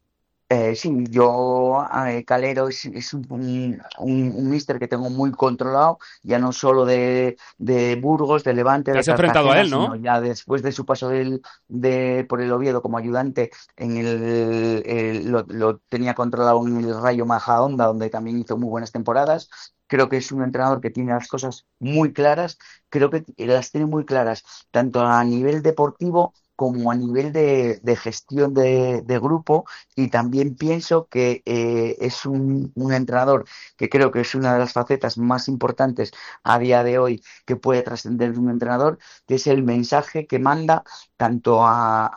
Eh, sí, yo, eh, Calero es, es un, un, un míster que tengo muy controlado, ya no solo de, de Burgos, de Levante, Te de has enfrentado a Cartagena, él, ¿no? sino ya después de su paso del, de, por el Oviedo como ayudante, en el, el- lo, lo tenía controlado en el Rayo Majadahonda, donde también hizo muy buenas temporadas. Creo que es un entrenador que tiene las cosas muy claras, creo que las tiene muy claras, tanto a nivel deportivo como a nivel de, de gestión de, de grupo, y también pienso que eh, es un, un entrenador que creo que es una de las facetas más importantes a día de hoy que puede trascender de un entrenador, que es el mensaje que manda tanto a,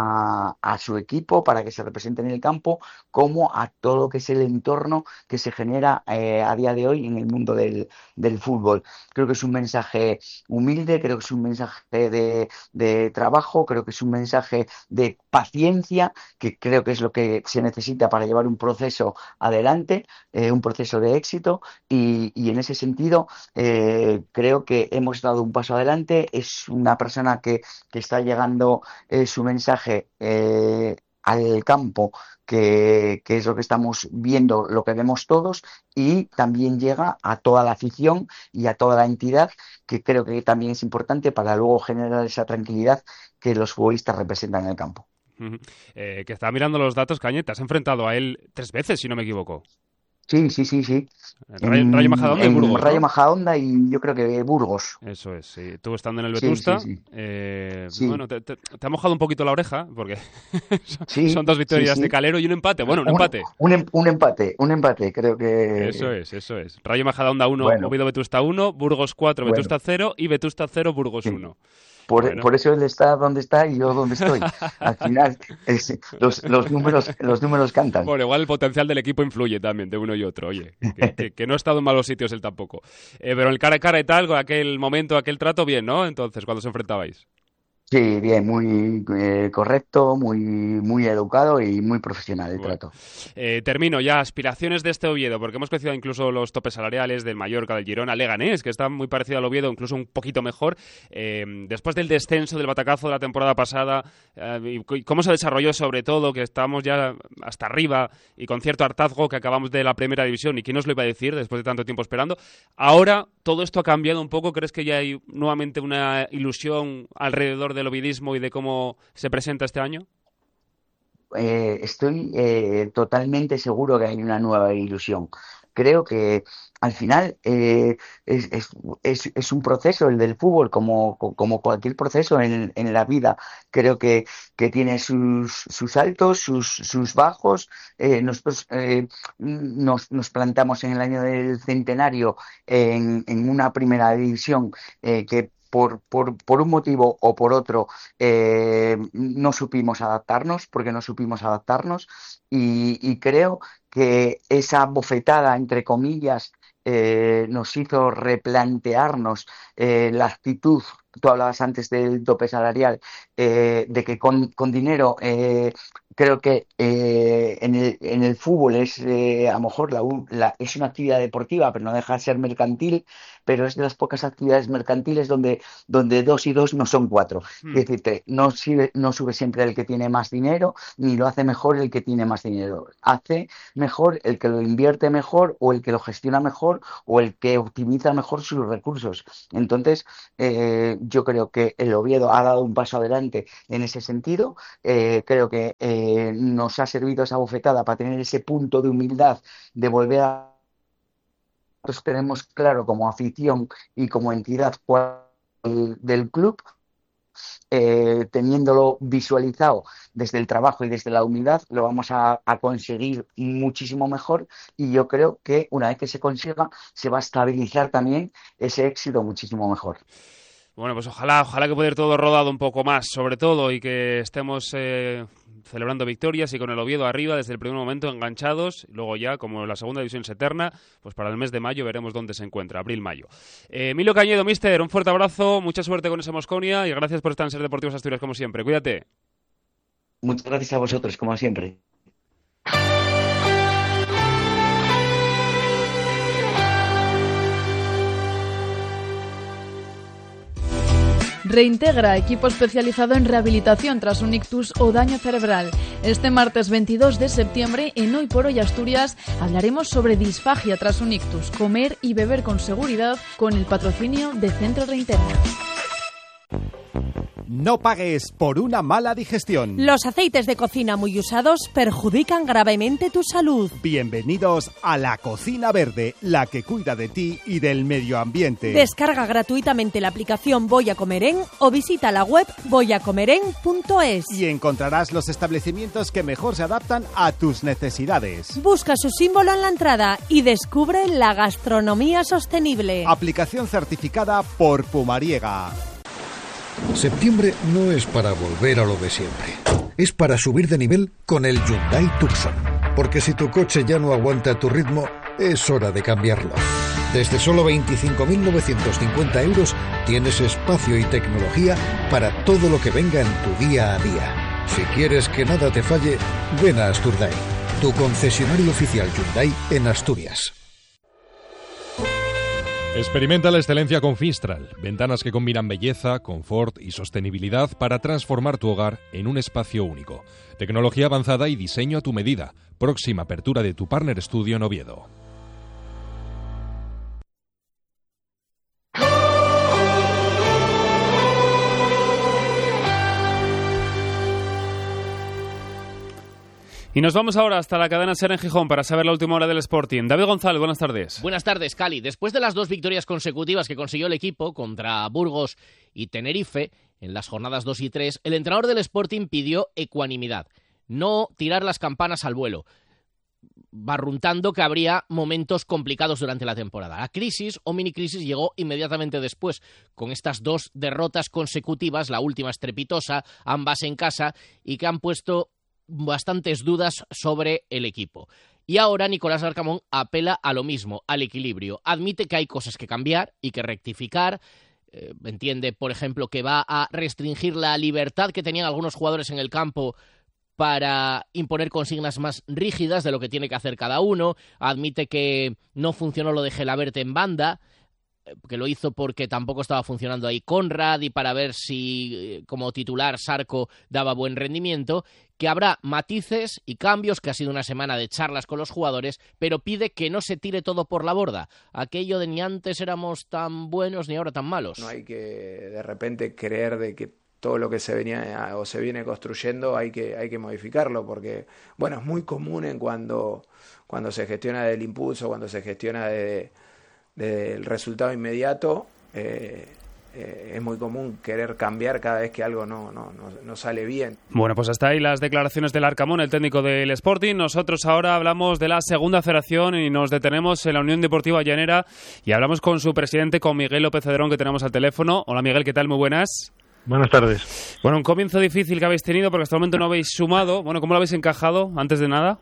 a, a su equipo para que se represente en el campo, como a todo lo que es el entorno que se genera eh, a día de hoy en el mundo del, del fútbol. Creo que es un mensaje humilde, creo que es un mensaje de, de trabajo, creo que es un mensaje de paciencia, que creo que es lo que se necesita para llevar un proceso adelante, eh, un proceso de éxito, y, y en ese sentido eh, creo que hemos dado un paso adelante. Es una persona que, que está llegando eh, su mensaje eh, al campo, que, que es lo que estamos viendo, lo que vemos todos, y también llega a toda la afición y a toda la entidad, que creo que también es importante para luego generar esa tranquilidad que los futbolistas representan en el campo. Ujú. Eh, que estaba mirando los datos, Cañete, te has enfrentado a él tres veces, si no me equivoco. Sí, sí, sí, sí. Rayo, En, Rayo Majadahonda y en Burgos, Rayo ¿no? Majadahonda y yo creo que Burgos. Eso es, sí. Tú estando en el Sí, Vetusta, sí, sí. eh, Sí. bueno, te, te- te ha mojado un poquito la oreja, porque son, Sí, son dos victorias sí, sí. de Calero y un empate. Bueno, un Un, empate. un, em- un empate, un empate, creo que... Eso es, eso es. Rayo Majadahonda uno, Bueno. Oviedo Vetusta uno, Burgos cuatro, Bueno. Vetusta cero y Vetusta cero, Burgos uno. Por, Bueno. por eso él está donde está y yo donde estoy. Al final, es- los, los, números, los números cantan. Bueno, igual el potencial del equipo influye también de uno y otro, oye, que, que- que no ha estado en malos sitios él tampoco. Eh, pero el cara a cara y tal, con aquel momento, aquel trato, bien, ¿no? Entonces, cuando se enfrentabais. Sí, bien, muy eh, correcto, muy, muy educado y muy profesional el Bueno. trato. Eh, termino ya, aspiraciones de este Oviedo, porque hemos crecido incluso los topes salariales del Mallorca, del Girona, Leganés, que está muy parecido al Oviedo, incluso un poquito mejor. Eh, después del descenso, del batacazo de la temporada pasada, eh, y cómo se desarrolló sobre todo, que estábamos ya hasta arriba y con cierto hartazgo que acabamos de la primera división, y quién nos lo iba a decir después de tanto tiempo esperando. Ahora todo esto ha cambiado un poco, ¿crees que ya hay nuevamente una ilusión alrededor del ovidismo y de cómo se presenta este año? Eh, estoy eh, totalmente seguro que hay una nueva ilusión. Creo que al final eh, es, es, es, es un proceso el del fútbol, como, como cualquier proceso en, en la vida. Creo que, que tiene sus, sus altos, sus, sus bajos. Eh, nosotros eh, nos, nos plantamos en el año del centenario en, en una primera división eh, que por, por, por un motivo o por otro eh, no supimos adaptarnos, porque no supimos adaptarnos, y, y creo que esa bofetada, entre comillas, eh, nos hizo replantearnos eh, la actitud. Tú hablabas antes del tope salarial, eh, de que con, con dinero eh, creo que eh, en, el, en el fútbol es eh, a lo mejor la, la, es una actividad deportiva, pero no deja de ser mercantil, pero es de las pocas actividades mercantiles donde, donde dos y dos no son cuatro. Mm. Es decir, no sube, no sube siempre el que tiene más dinero, ni lo hace mejor el que tiene más dinero. Hace mejor el que lo invierte mejor, o el que lo gestiona mejor, o el que optimiza mejor sus recursos. Entonces, eh, yo creo que el Oviedo ha dado un paso adelante en ese sentido. Eh, creo que eh, nos ha servido esa bofetada para tener ese punto de humildad de volver a... Nosotros tenemos claro como afición y como entidad del club, eh, teniéndolo visualizado desde el trabajo y desde la humildad, lo vamos a, a conseguir muchísimo mejor, y yo creo que una vez que se consiga se va a estabilizar también ese éxito muchísimo mejor. Bueno, pues ojalá, ojalá que pueda ir todo rodado un poco más, sobre todo, y que estemos eh, celebrando victorias y con el Oviedo arriba desde el primer momento enganchados. Luego ya, como la segunda división es eterna, pues para el mes de mayo veremos dónde se encuentra, abril-mayo. Eh, Emilio Cañedo, míster, un fuerte abrazo, mucha suerte con esa Mosconia y gracias por estar en Ser Deportivos Asturias como siempre. Cuídate. Muchas gracias a vosotros, como siempre. Reintegra, equipo especializado en rehabilitación tras un ictus o daño cerebral. Este martes veintidós de septiembre, en Hoy por Hoy Asturias, hablaremos sobre disfagia tras un ictus, comer y beber con seguridad, con el patrocinio de Centro Reintegra. No pagues por una mala digestión. Los aceites de cocina muy usados perjudican gravemente tu salud. Bienvenidos a La Cocina Verde, la que cuida de ti y del medio ambiente. Descarga gratuitamente la aplicación Voy a Comerén o visita la web voy a comerén punto es. Y encontrarás los establecimientos que mejor se adaptan a tus necesidades. Busca su símbolo en la entrada y descubre la gastronomía sostenible. Aplicación certificada por Pumariega. Septiembre no es para volver a lo de siempre. Es para subir de nivel con el Hyundai Tucson. Porque si tu coche ya no aguanta tu ritmo, es hora de cambiarlo. Desde solo veinticinco mil novecientos cincuenta euros tienes espacio y tecnología para todo lo que venga en tu día a día. Si quieres que nada te falle, ven a Asturdai, tu concesionario oficial Hyundai en Asturias. Experimenta la excelencia con Fistral, ventanas que combinan belleza, confort y sostenibilidad para transformar tu hogar en un espacio único. Tecnología avanzada y diseño a tu medida. Próxima apertura de tu Partner Studio en Oviedo. Y nos vamos ahora hasta la cadena SER en Gijón para saber la última hora del Sporting. David González, buenas tardes. Buenas tardes, Cali. Después de las dos victorias consecutivas que consiguió el equipo contra Burgos y Tenerife en las jornadas dos y tres, el entrenador del Sporting pidió ecuanimidad, no tirar las campanas al vuelo, barruntando que habría momentos complicados durante la temporada. La crisis o mini crisis llegó inmediatamente después, con estas dos derrotas consecutivas, la última estrepitosa, ambas en casa, y que han puesto bastantes dudas sobre el equipo. Y ahora Nicolás Larcamón apela a lo mismo, al equilibrio. Admite que hay cosas que cambiar y que rectificar. Eh, entiende, por ejemplo, que va a restringir la libertad que tenían algunos jugadores en el campo para imponer consignas más rígidas de lo que tiene que hacer cada uno. Admite que no funcionó lo de Gelabert en banda, que lo hizo porque tampoco estaba funcionando ahí Conrad, y para ver si como titular Sarco daba buen rendimiento, que habrá matices y cambios, que ha sido una semana de charlas con los jugadores, pero pide que no se tire todo por la borda. Aquello de ni antes éramos tan buenos ni ahora tan malos. No hay que de repente creer de que todo lo que se venía o se viene construyendo hay que, hay que modificarlo, porque bueno, es muy común en cuando, cuando se gestiona del impulso, cuando se gestiona de del resultado inmediato, eh, eh, es muy común querer cambiar cada vez que algo no, no, no, no sale bien. Bueno, pues hasta ahí las declaraciones del Arcamón, el técnico del Sporting. Nosotros ahora hablamos de la segunda federación y nos detenemos en la Unión Deportiva Llanera y hablamos con su presidente, con Miguel López Cedrón, que tenemos al teléfono. Hola Miguel, ¿qué tal? Muy buenas. Buenas tardes. Bueno, un comienzo difícil que habéis tenido porque hasta el momento no habéis sumado. Bueno, ¿cómo lo habéis encajado antes de nada?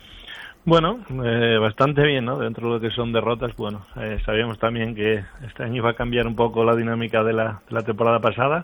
Bueno, eh, bastante bien, ¿no? Dentro de lo que son derrotas, bueno, eh, sabíamos también que este año iba a cambiar un poco la dinámica de la, de la temporada pasada,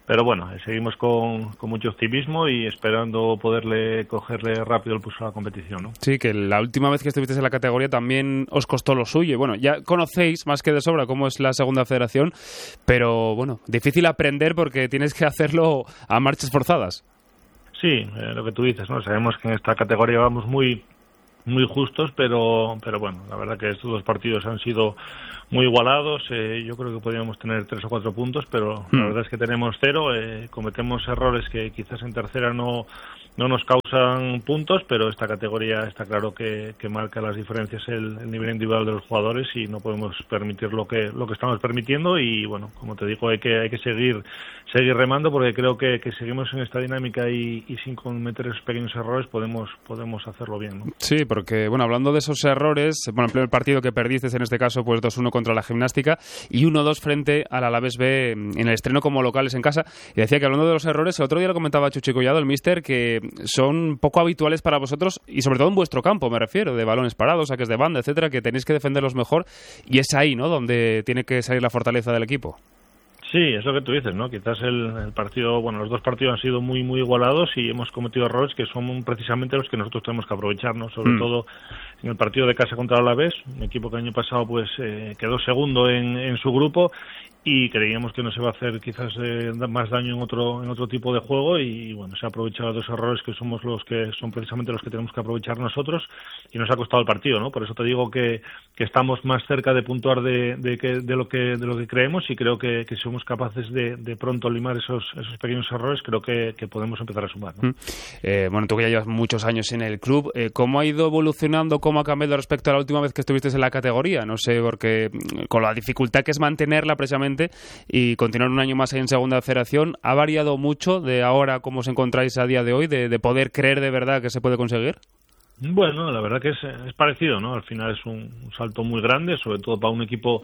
pero bueno, seguimos con, con mucho optimismo y esperando poderle cogerle rápido el pulso a la competición, ¿no? Sí, que la última vez que estuvisteis en la categoría también os costó lo suyo. Y bueno, ya conocéis más que de sobra cómo es la segunda federación, pero bueno, difícil aprender porque tienes que hacerlo a marchas forzadas. Sí, eh, lo que tú dices, ¿no? Sabemos que en esta categoría vamos muy muy justos, pero pero bueno, la verdad que estos dos partidos han sido muy igualados. Eh, yo creo que podríamos tener tres o cuatro puntos, pero mm. la verdad es que tenemos cero. Eh, cometemos errores que quizás en tercera no no nos causan puntos, pero esta categoría está claro que, que marca las diferencias el, el nivel individual de los jugadores y no podemos permitir lo que lo que estamos permitiendo. Y bueno, como te digo, hay que hay que seguir seguir remando, porque creo que, que seguimos en esta dinámica y, y sin cometer esos pequeños errores podemos podemos hacerlo bien, ¿no? Sí, porque bueno, hablando de esos errores, bueno, el primer partido que perdiste en este caso pues dos uno contra la Gimnástica y uno dos frente al Alavés B en el estreno como locales en casa, y decía que hablando de los errores, el otro día lo comentaba Chuchi Collado, el míster, que son poco habituales para vosotros y sobre todo en vuestro campo, me refiero, de balones parados, saques de banda, etcétera, que tenéis que defenderlos mejor, y es ahí, ¿no?, donde tiene que salir la fortaleza del equipo. Sí, es lo que tú dices, ¿no? Quizás el, el partido, bueno, los dos partidos han sido muy, muy igualados y hemos cometido errores que son precisamente los que nosotros tenemos que aprovechar, ¿no? Sobre mm. todo en el partido de casa contra el Alavés, un equipo que el año pasado pues eh, quedó segundo en, en su grupo y creíamos que nos iba a hacer quizás eh, más daño en otro en otro tipo de juego y bueno, se ha aprovechado dos errores que somos los que son precisamente los que tenemos que aprovechar nosotros y nos ha costado el partido, ¿no? Por eso te digo que, que estamos más cerca de puntuar de, de, que, de lo que de lo que creemos y creo que, que si somos capaces de, de pronto limar esos esos pequeños errores, creo que, que podemos empezar a sumar, ¿no? Eh, bueno, tú que ya llevas muchos años en el club, eh, ¿cómo ha ido evolucionando, cómo ha cambiado respecto a la última vez que estuviste en la categoría? No sé, porque con la dificultad que es mantenerla precisamente y continuar un año más ahí en segunda federación, ¿ha variado mucho de ahora cómo os encontráis a día de hoy, de, de poder creer de verdad que se puede conseguir? Bueno, la verdad que es, es parecido, ¿no? Al final es un, un salto muy grande, sobre todo para un equipo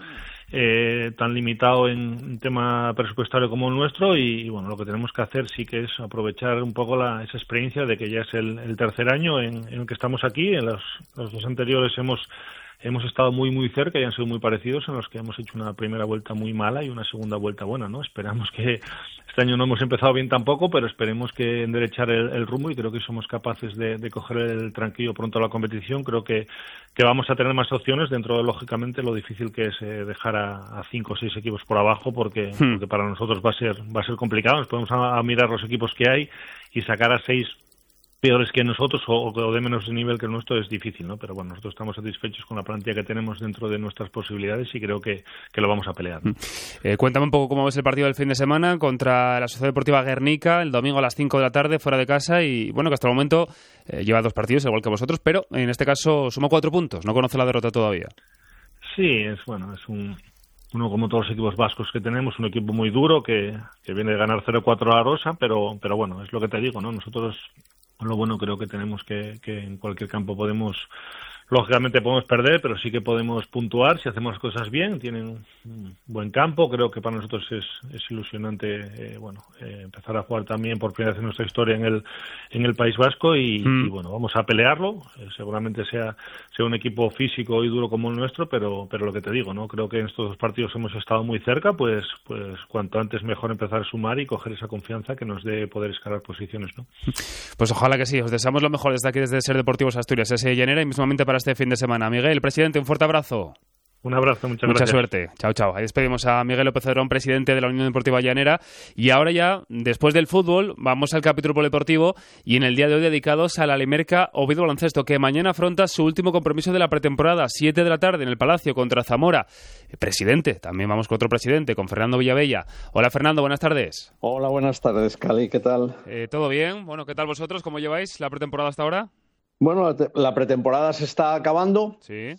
eh, tan limitado en tema presupuestario como el nuestro y, y bueno, lo que tenemos que hacer sí que es aprovechar un poco la, esa experiencia de que ya es el, el tercer año en, en el que estamos aquí. En los, los dos anteriores hemos Hemos estado muy, muy cerca y han sido muy parecidos, en los que hemos hecho una primera vuelta muy mala y una segunda vuelta buena, ¿no? Esperamos que este año no hemos empezado bien tampoco, pero esperemos que enderechar el, el rumbo y creo que somos capaces de, de coger el tranquillo pronto a la competición. Creo que, que vamos a tener más opciones dentro de, lógicamente, lo difícil que es eh, dejar a, a cinco o seis equipos por abajo porque, hmm. porque para nosotros va a ser va a ser complicado. Nos podemos a, a mirar los equipos que hay y sacar a seis peores que nosotros o, o de menos nivel que el nuestro es difícil, ¿no? Pero bueno, nosotros estamos satisfechos con la plantilla que tenemos dentro de nuestras posibilidades y creo que, que lo vamos a pelear, ¿no? Eh, cuéntame un poco cómo ves el partido del fin de semana contra la Sociedad Deportiva Guernica, el domingo a las cinco de la tarde, fuera de casa, y bueno, que hasta el momento eh, lleva dos partidos, igual que vosotros, pero en este caso suma cuatro puntos, no conoce la derrota todavía. Sí, es bueno, es un... uno como todos los equipos vascos que tenemos, un equipo muy duro que, que viene de ganar cero cuatro a la Rosa, pero, pero bueno, es lo que te digo, ¿no? Nosotros lo bueno creo que tenemos que, que en cualquier campo podemos, lógicamente podemos perder, pero sí que podemos puntuar si hacemos las cosas bien. Tienen un buen campo, creo que para nosotros es, es ilusionante eh, bueno eh, empezar a jugar también por primera vez en nuestra historia en el en el País Vasco y, mm. y bueno, vamos a pelearlo. Eh, seguramente sea sea un equipo físico y duro como el nuestro, pero pero lo que te digo, no creo que en estos dos partidos hemos estado muy cerca, pues pues cuanto antes mejor empezar a sumar y coger esa confianza que nos dé poder escalar posiciones, ¿no? Pues ojalá que sí. Os deseamos lo mejor desde aquí, desde Ser Deportivos Asturias, ese Llanera, y mismamente para este fin de semana. Miguel, presidente, un fuerte abrazo. Un abrazo, muchas Mucha gracias. suerte. Chao, chao. Ahí despedimos a Miguel López Cedrón, presidente de la Unión Deportiva Llanera. Y ahora ya, después del fútbol, vamos al capítulo polideportivo y en el día de hoy dedicados a la Limerca Oviedo Baloncesto, que mañana afronta su último compromiso de la pretemporada, siete de la tarde en el Palacio contra Zamora. Presidente, también vamos con otro presidente, con Fernando Villavella. Hola, Fernando, buenas tardes. Hola, buenas tardes, Cali, ¿qué tal? Eh, ¿Todo bien? Bueno, ¿qué tal vosotros? ¿Cómo lleváis la pretemporada hasta ahora? Bueno, la, te- la pretemporada se está acabando. Sí.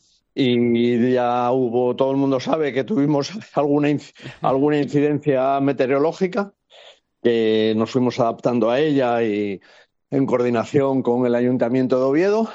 Y ya hubo, todo el mundo sabe que tuvimos alguna, inc- alguna incidencia meteorológica, que nos fuimos adaptando a ella y en coordinación con el Ayuntamiento de Oviedo.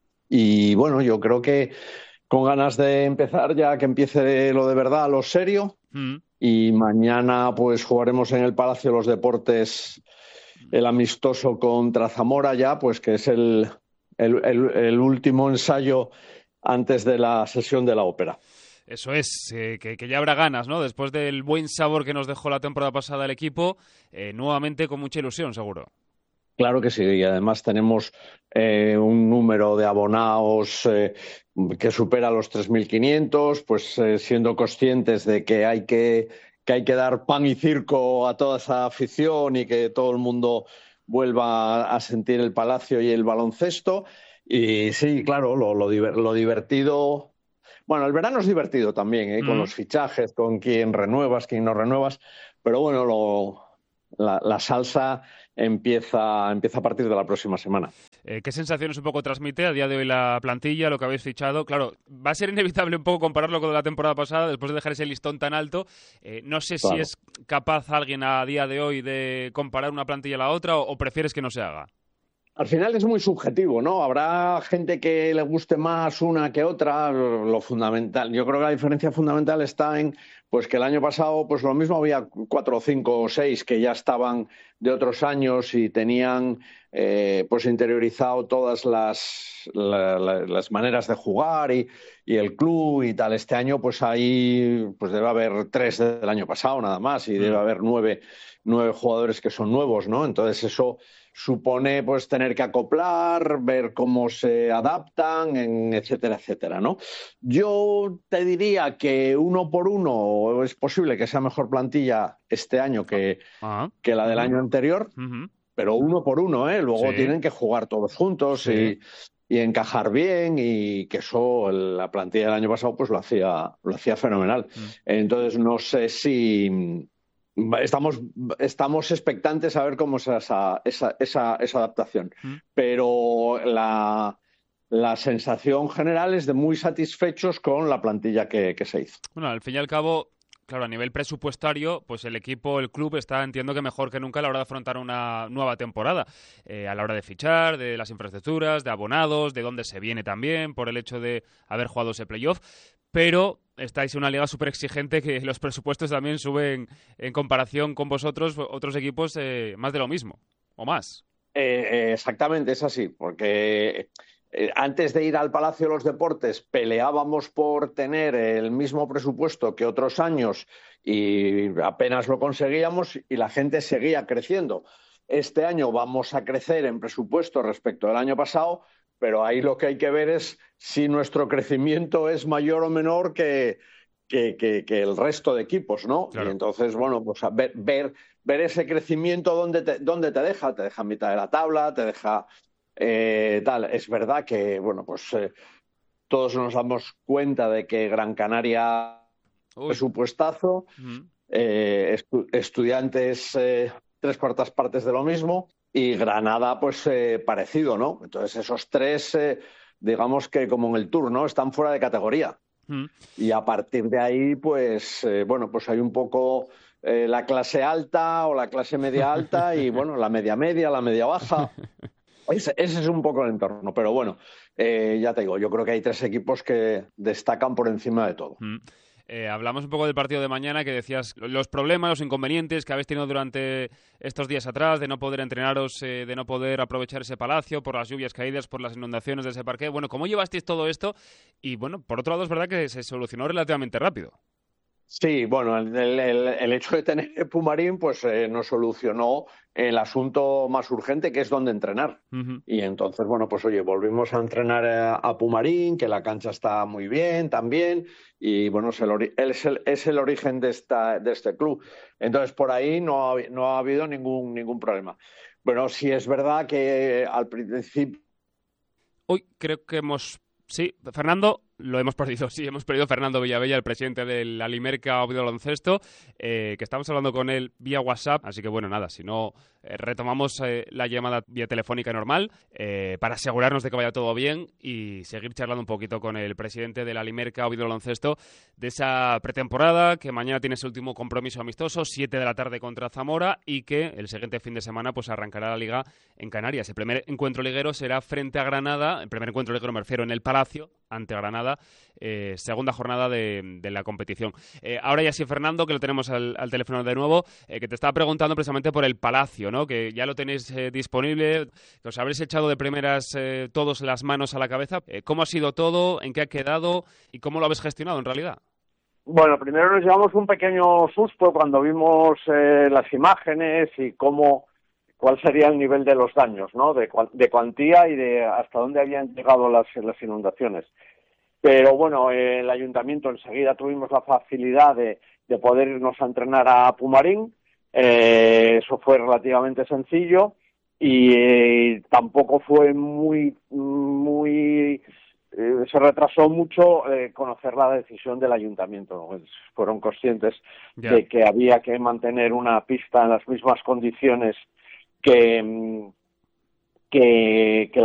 Y bueno, yo creo que con ganas de empezar ya, que empiece lo de verdad, lo serio. Mm. Y mañana pues jugaremos en el Palacio de los Deportes el amistoso contra Zamora ya, pues que es el, el, el, el último ensayo antes de la sesión de la ópera. Eso es, eh, que, que ya habrá ganas, ¿no? Después del buen sabor que nos dejó la temporada pasada el equipo, eh, nuevamente con mucha ilusión, seguro. Claro que sí, y además tenemos eh, un número de abonados eh, que supera los tres mil quinientos, pues eh, siendo conscientes de que hay que, que hay que dar pan y circo a toda esa afición y que todo el mundo vuelva a sentir el Palacio y el baloncesto. Y sí, claro, lo, lo, lo divertido... Bueno, el verano es divertido también, ¿eh? Con mm. los fichajes, con quién renuevas, quién no renuevas, pero bueno, lo, la, la salsa empieza, empieza a partir de la próxima semana. Eh, ¿Qué sensaciones un poco transmite a día de hoy la plantilla, lo que habéis fichado? Claro, va a ser inevitable un poco compararlo con la temporada pasada, después de dejar ese listón tan alto. Eh, no sé claro. si es capaz alguien a día de hoy de comparar una plantilla a la otra o, o prefieres que no se haga. Al final es muy subjetivo, ¿no? Habrá gente que le guste más una que otra. Lo fundamental, yo creo que la diferencia fundamental está en pues que el año pasado, pues lo mismo había cuatro, cinco o seis que ya estaban de otros años y tenían eh, pues interiorizado todas las, la, la, las maneras de jugar y, y el club y tal. Este año, pues ahí pues debe haber tres del año pasado nada más y debe haber nueve, nueve jugadores que son nuevos, ¿no? Entonces eso supone pues tener que acoplar, ver cómo se adaptan, en, etcétera, etcétera, ¿no? Yo te diría que uno por uno es posible que sea mejor plantilla este año que, uh-huh. que la del año anterior, uh-huh. pero uno por uno, ¿eh? Luego sí. tienen que jugar todos juntos sí. y, y encajar bien y que eso la plantilla del año pasado pues lo hacía, lo hacía fenomenal. Uh-huh. Entonces no sé si... Estamos, estamos expectantes a ver cómo es esa, esa, esa, esa adaptación. Mm. Pero la, la sensación general es de muy satisfechos con la plantilla que, que se hizo. Bueno, al fin y al cabo, claro, a nivel presupuestario, pues el equipo, el club está, entiendo que mejor que nunca a la hora de afrontar una nueva temporada. Eh, a la hora de fichar, de las infraestructuras, de abonados, de dónde se viene también, por el hecho de haber jugado ese playoff. Pero estáis en una liga súper exigente que los presupuestos también suben en comparación con vosotros, otros equipos, eh, más de lo mismo, o más. Eh, eh, exactamente, es así, porque eh, antes de ir al Palacio de los Deportes peleábamos por tener el mismo presupuesto que otros años y apenas lo conseguíamos y la gente seguía creciendo. Este año vamos a crecer en presupuesto respecto al año pasado, pero ahí lo que hay que ver es si nuestro crecimiento es mayor o menor que, que, que, que el resto de equipos, ¿no? Claro. Y entonces, bueno, pues a ver, ver, ver ese crecimiento dónde te, dónde te deja, te deja a mitad de la tabla, te deja eh, tal. Es verdad que, bueno, pues eh, todos nos damos cuenta de que Gran Canaria Uy. presupuestazo, uh-huh. eh, estu- estudiantes eh, tres cuartas partes de lo mismo. Y Granada, pues, eh, parecido, ¿no? Entonces, esos tres, eh, digamos que como en el Tour, ¿no? Están fuera de categoría. Mm. Y a partir de ahí, pues, eh, bueno, pues hay un poco eh, la clase alta o la clase media alta y, bueno, la media media, la media baja. Ese, ese es un poco el entorno. Pero, bueno, eh, ya te digo, yo creo que hay tres equipos que destacan por encima de todo. Mm. Eh, hablamos un poco del partido de mañana, que decías los problemas, los inconvenientes que habéis tenido durante estos días atrás, de no poder entrenaros, eh, de no poder aprovechar ese palacio por las lluvias caídas, por las inundaciones de ese parque. Bueno, ¿cómo llevasteis todo esto? Y bueno, por otro lado es verdad que se solucionó relativamente rápido. Sí, bueno, el, el, el hecho de tener Pumarín pues eh, nos solucionó el asunto más urgente, que es dónde entrenar. Uh-huh. Y entonces, bueno, pues oye, volvimos a entrenar a, a Pumarín, que la cancha está muy bien también, y bueno, es el, ori- es el, es el origen de, esta, de este club. Entonces, por ahí no ha, no ha habido ningún, ningún problema. Bueno, sí es verdad que al principio... Hoy creo que hemos... Sí, Fernando, lo hemos perdido, sí, hemos perdido a Fernando Villavella, el presidente del Alimerca Oviedo Baloncesto, eh, que estamos hablando con él vía WhatsApp, así que bueno, nada, si no, eh, retomamos eh, la llamada vía telefónica normal eh, para asegurarnos de que vaya todo bien y seguir charlando un poquito con el presidente del Alimerca Oviedo Baloncesto de esa pretemporada, que mañana tiene ese último compromiso amistoso, siete de la tarde contra Zamora, y que el siguiente fin de semana pues arrancará la Liga en Canarias. El primer encuentro liguero será frente a Granada, el primer encuentro liguero me refiero en el Palacio, ante Granada, eh, segunda jornada de, de la competición. Eh, ahora ya sí, Fernando, que lo tenemos al, al teléfono de nuevo, eh, que te estaba preguntando precisamente por el Palacio, ¿no? Que ya lo tenéis eh, disponible, que os habréis echado de primeras eh, todos las manos a la cabeza. Eh, ¿Cómo ha sido todo? ¿En qué ha quedado? ¿Y cómo lo habéis gestionado en realidad? Bueno, primero nos llevamos un pequeño susto cuando vimos eh, las imágenes y cómo, cuál sería el nivel de los daños, ¿no? De, de cuantía y de hasta dónde habían llegado las, las inundaciones. Pero bueno, eh, el ayuntamiento enseguida tuvimos la facilidad de, de poder irnos a entrenar a Pumarín. Eh, eso fue relativamente sencillo y eh, tampoco fue muy, muy... Eh, se retrasó mucho eh, conocer la decisión del ayuntamiento. Pues fueron conscientes yeah. de que había que mantener una pista en las mismas condiciones que, que, que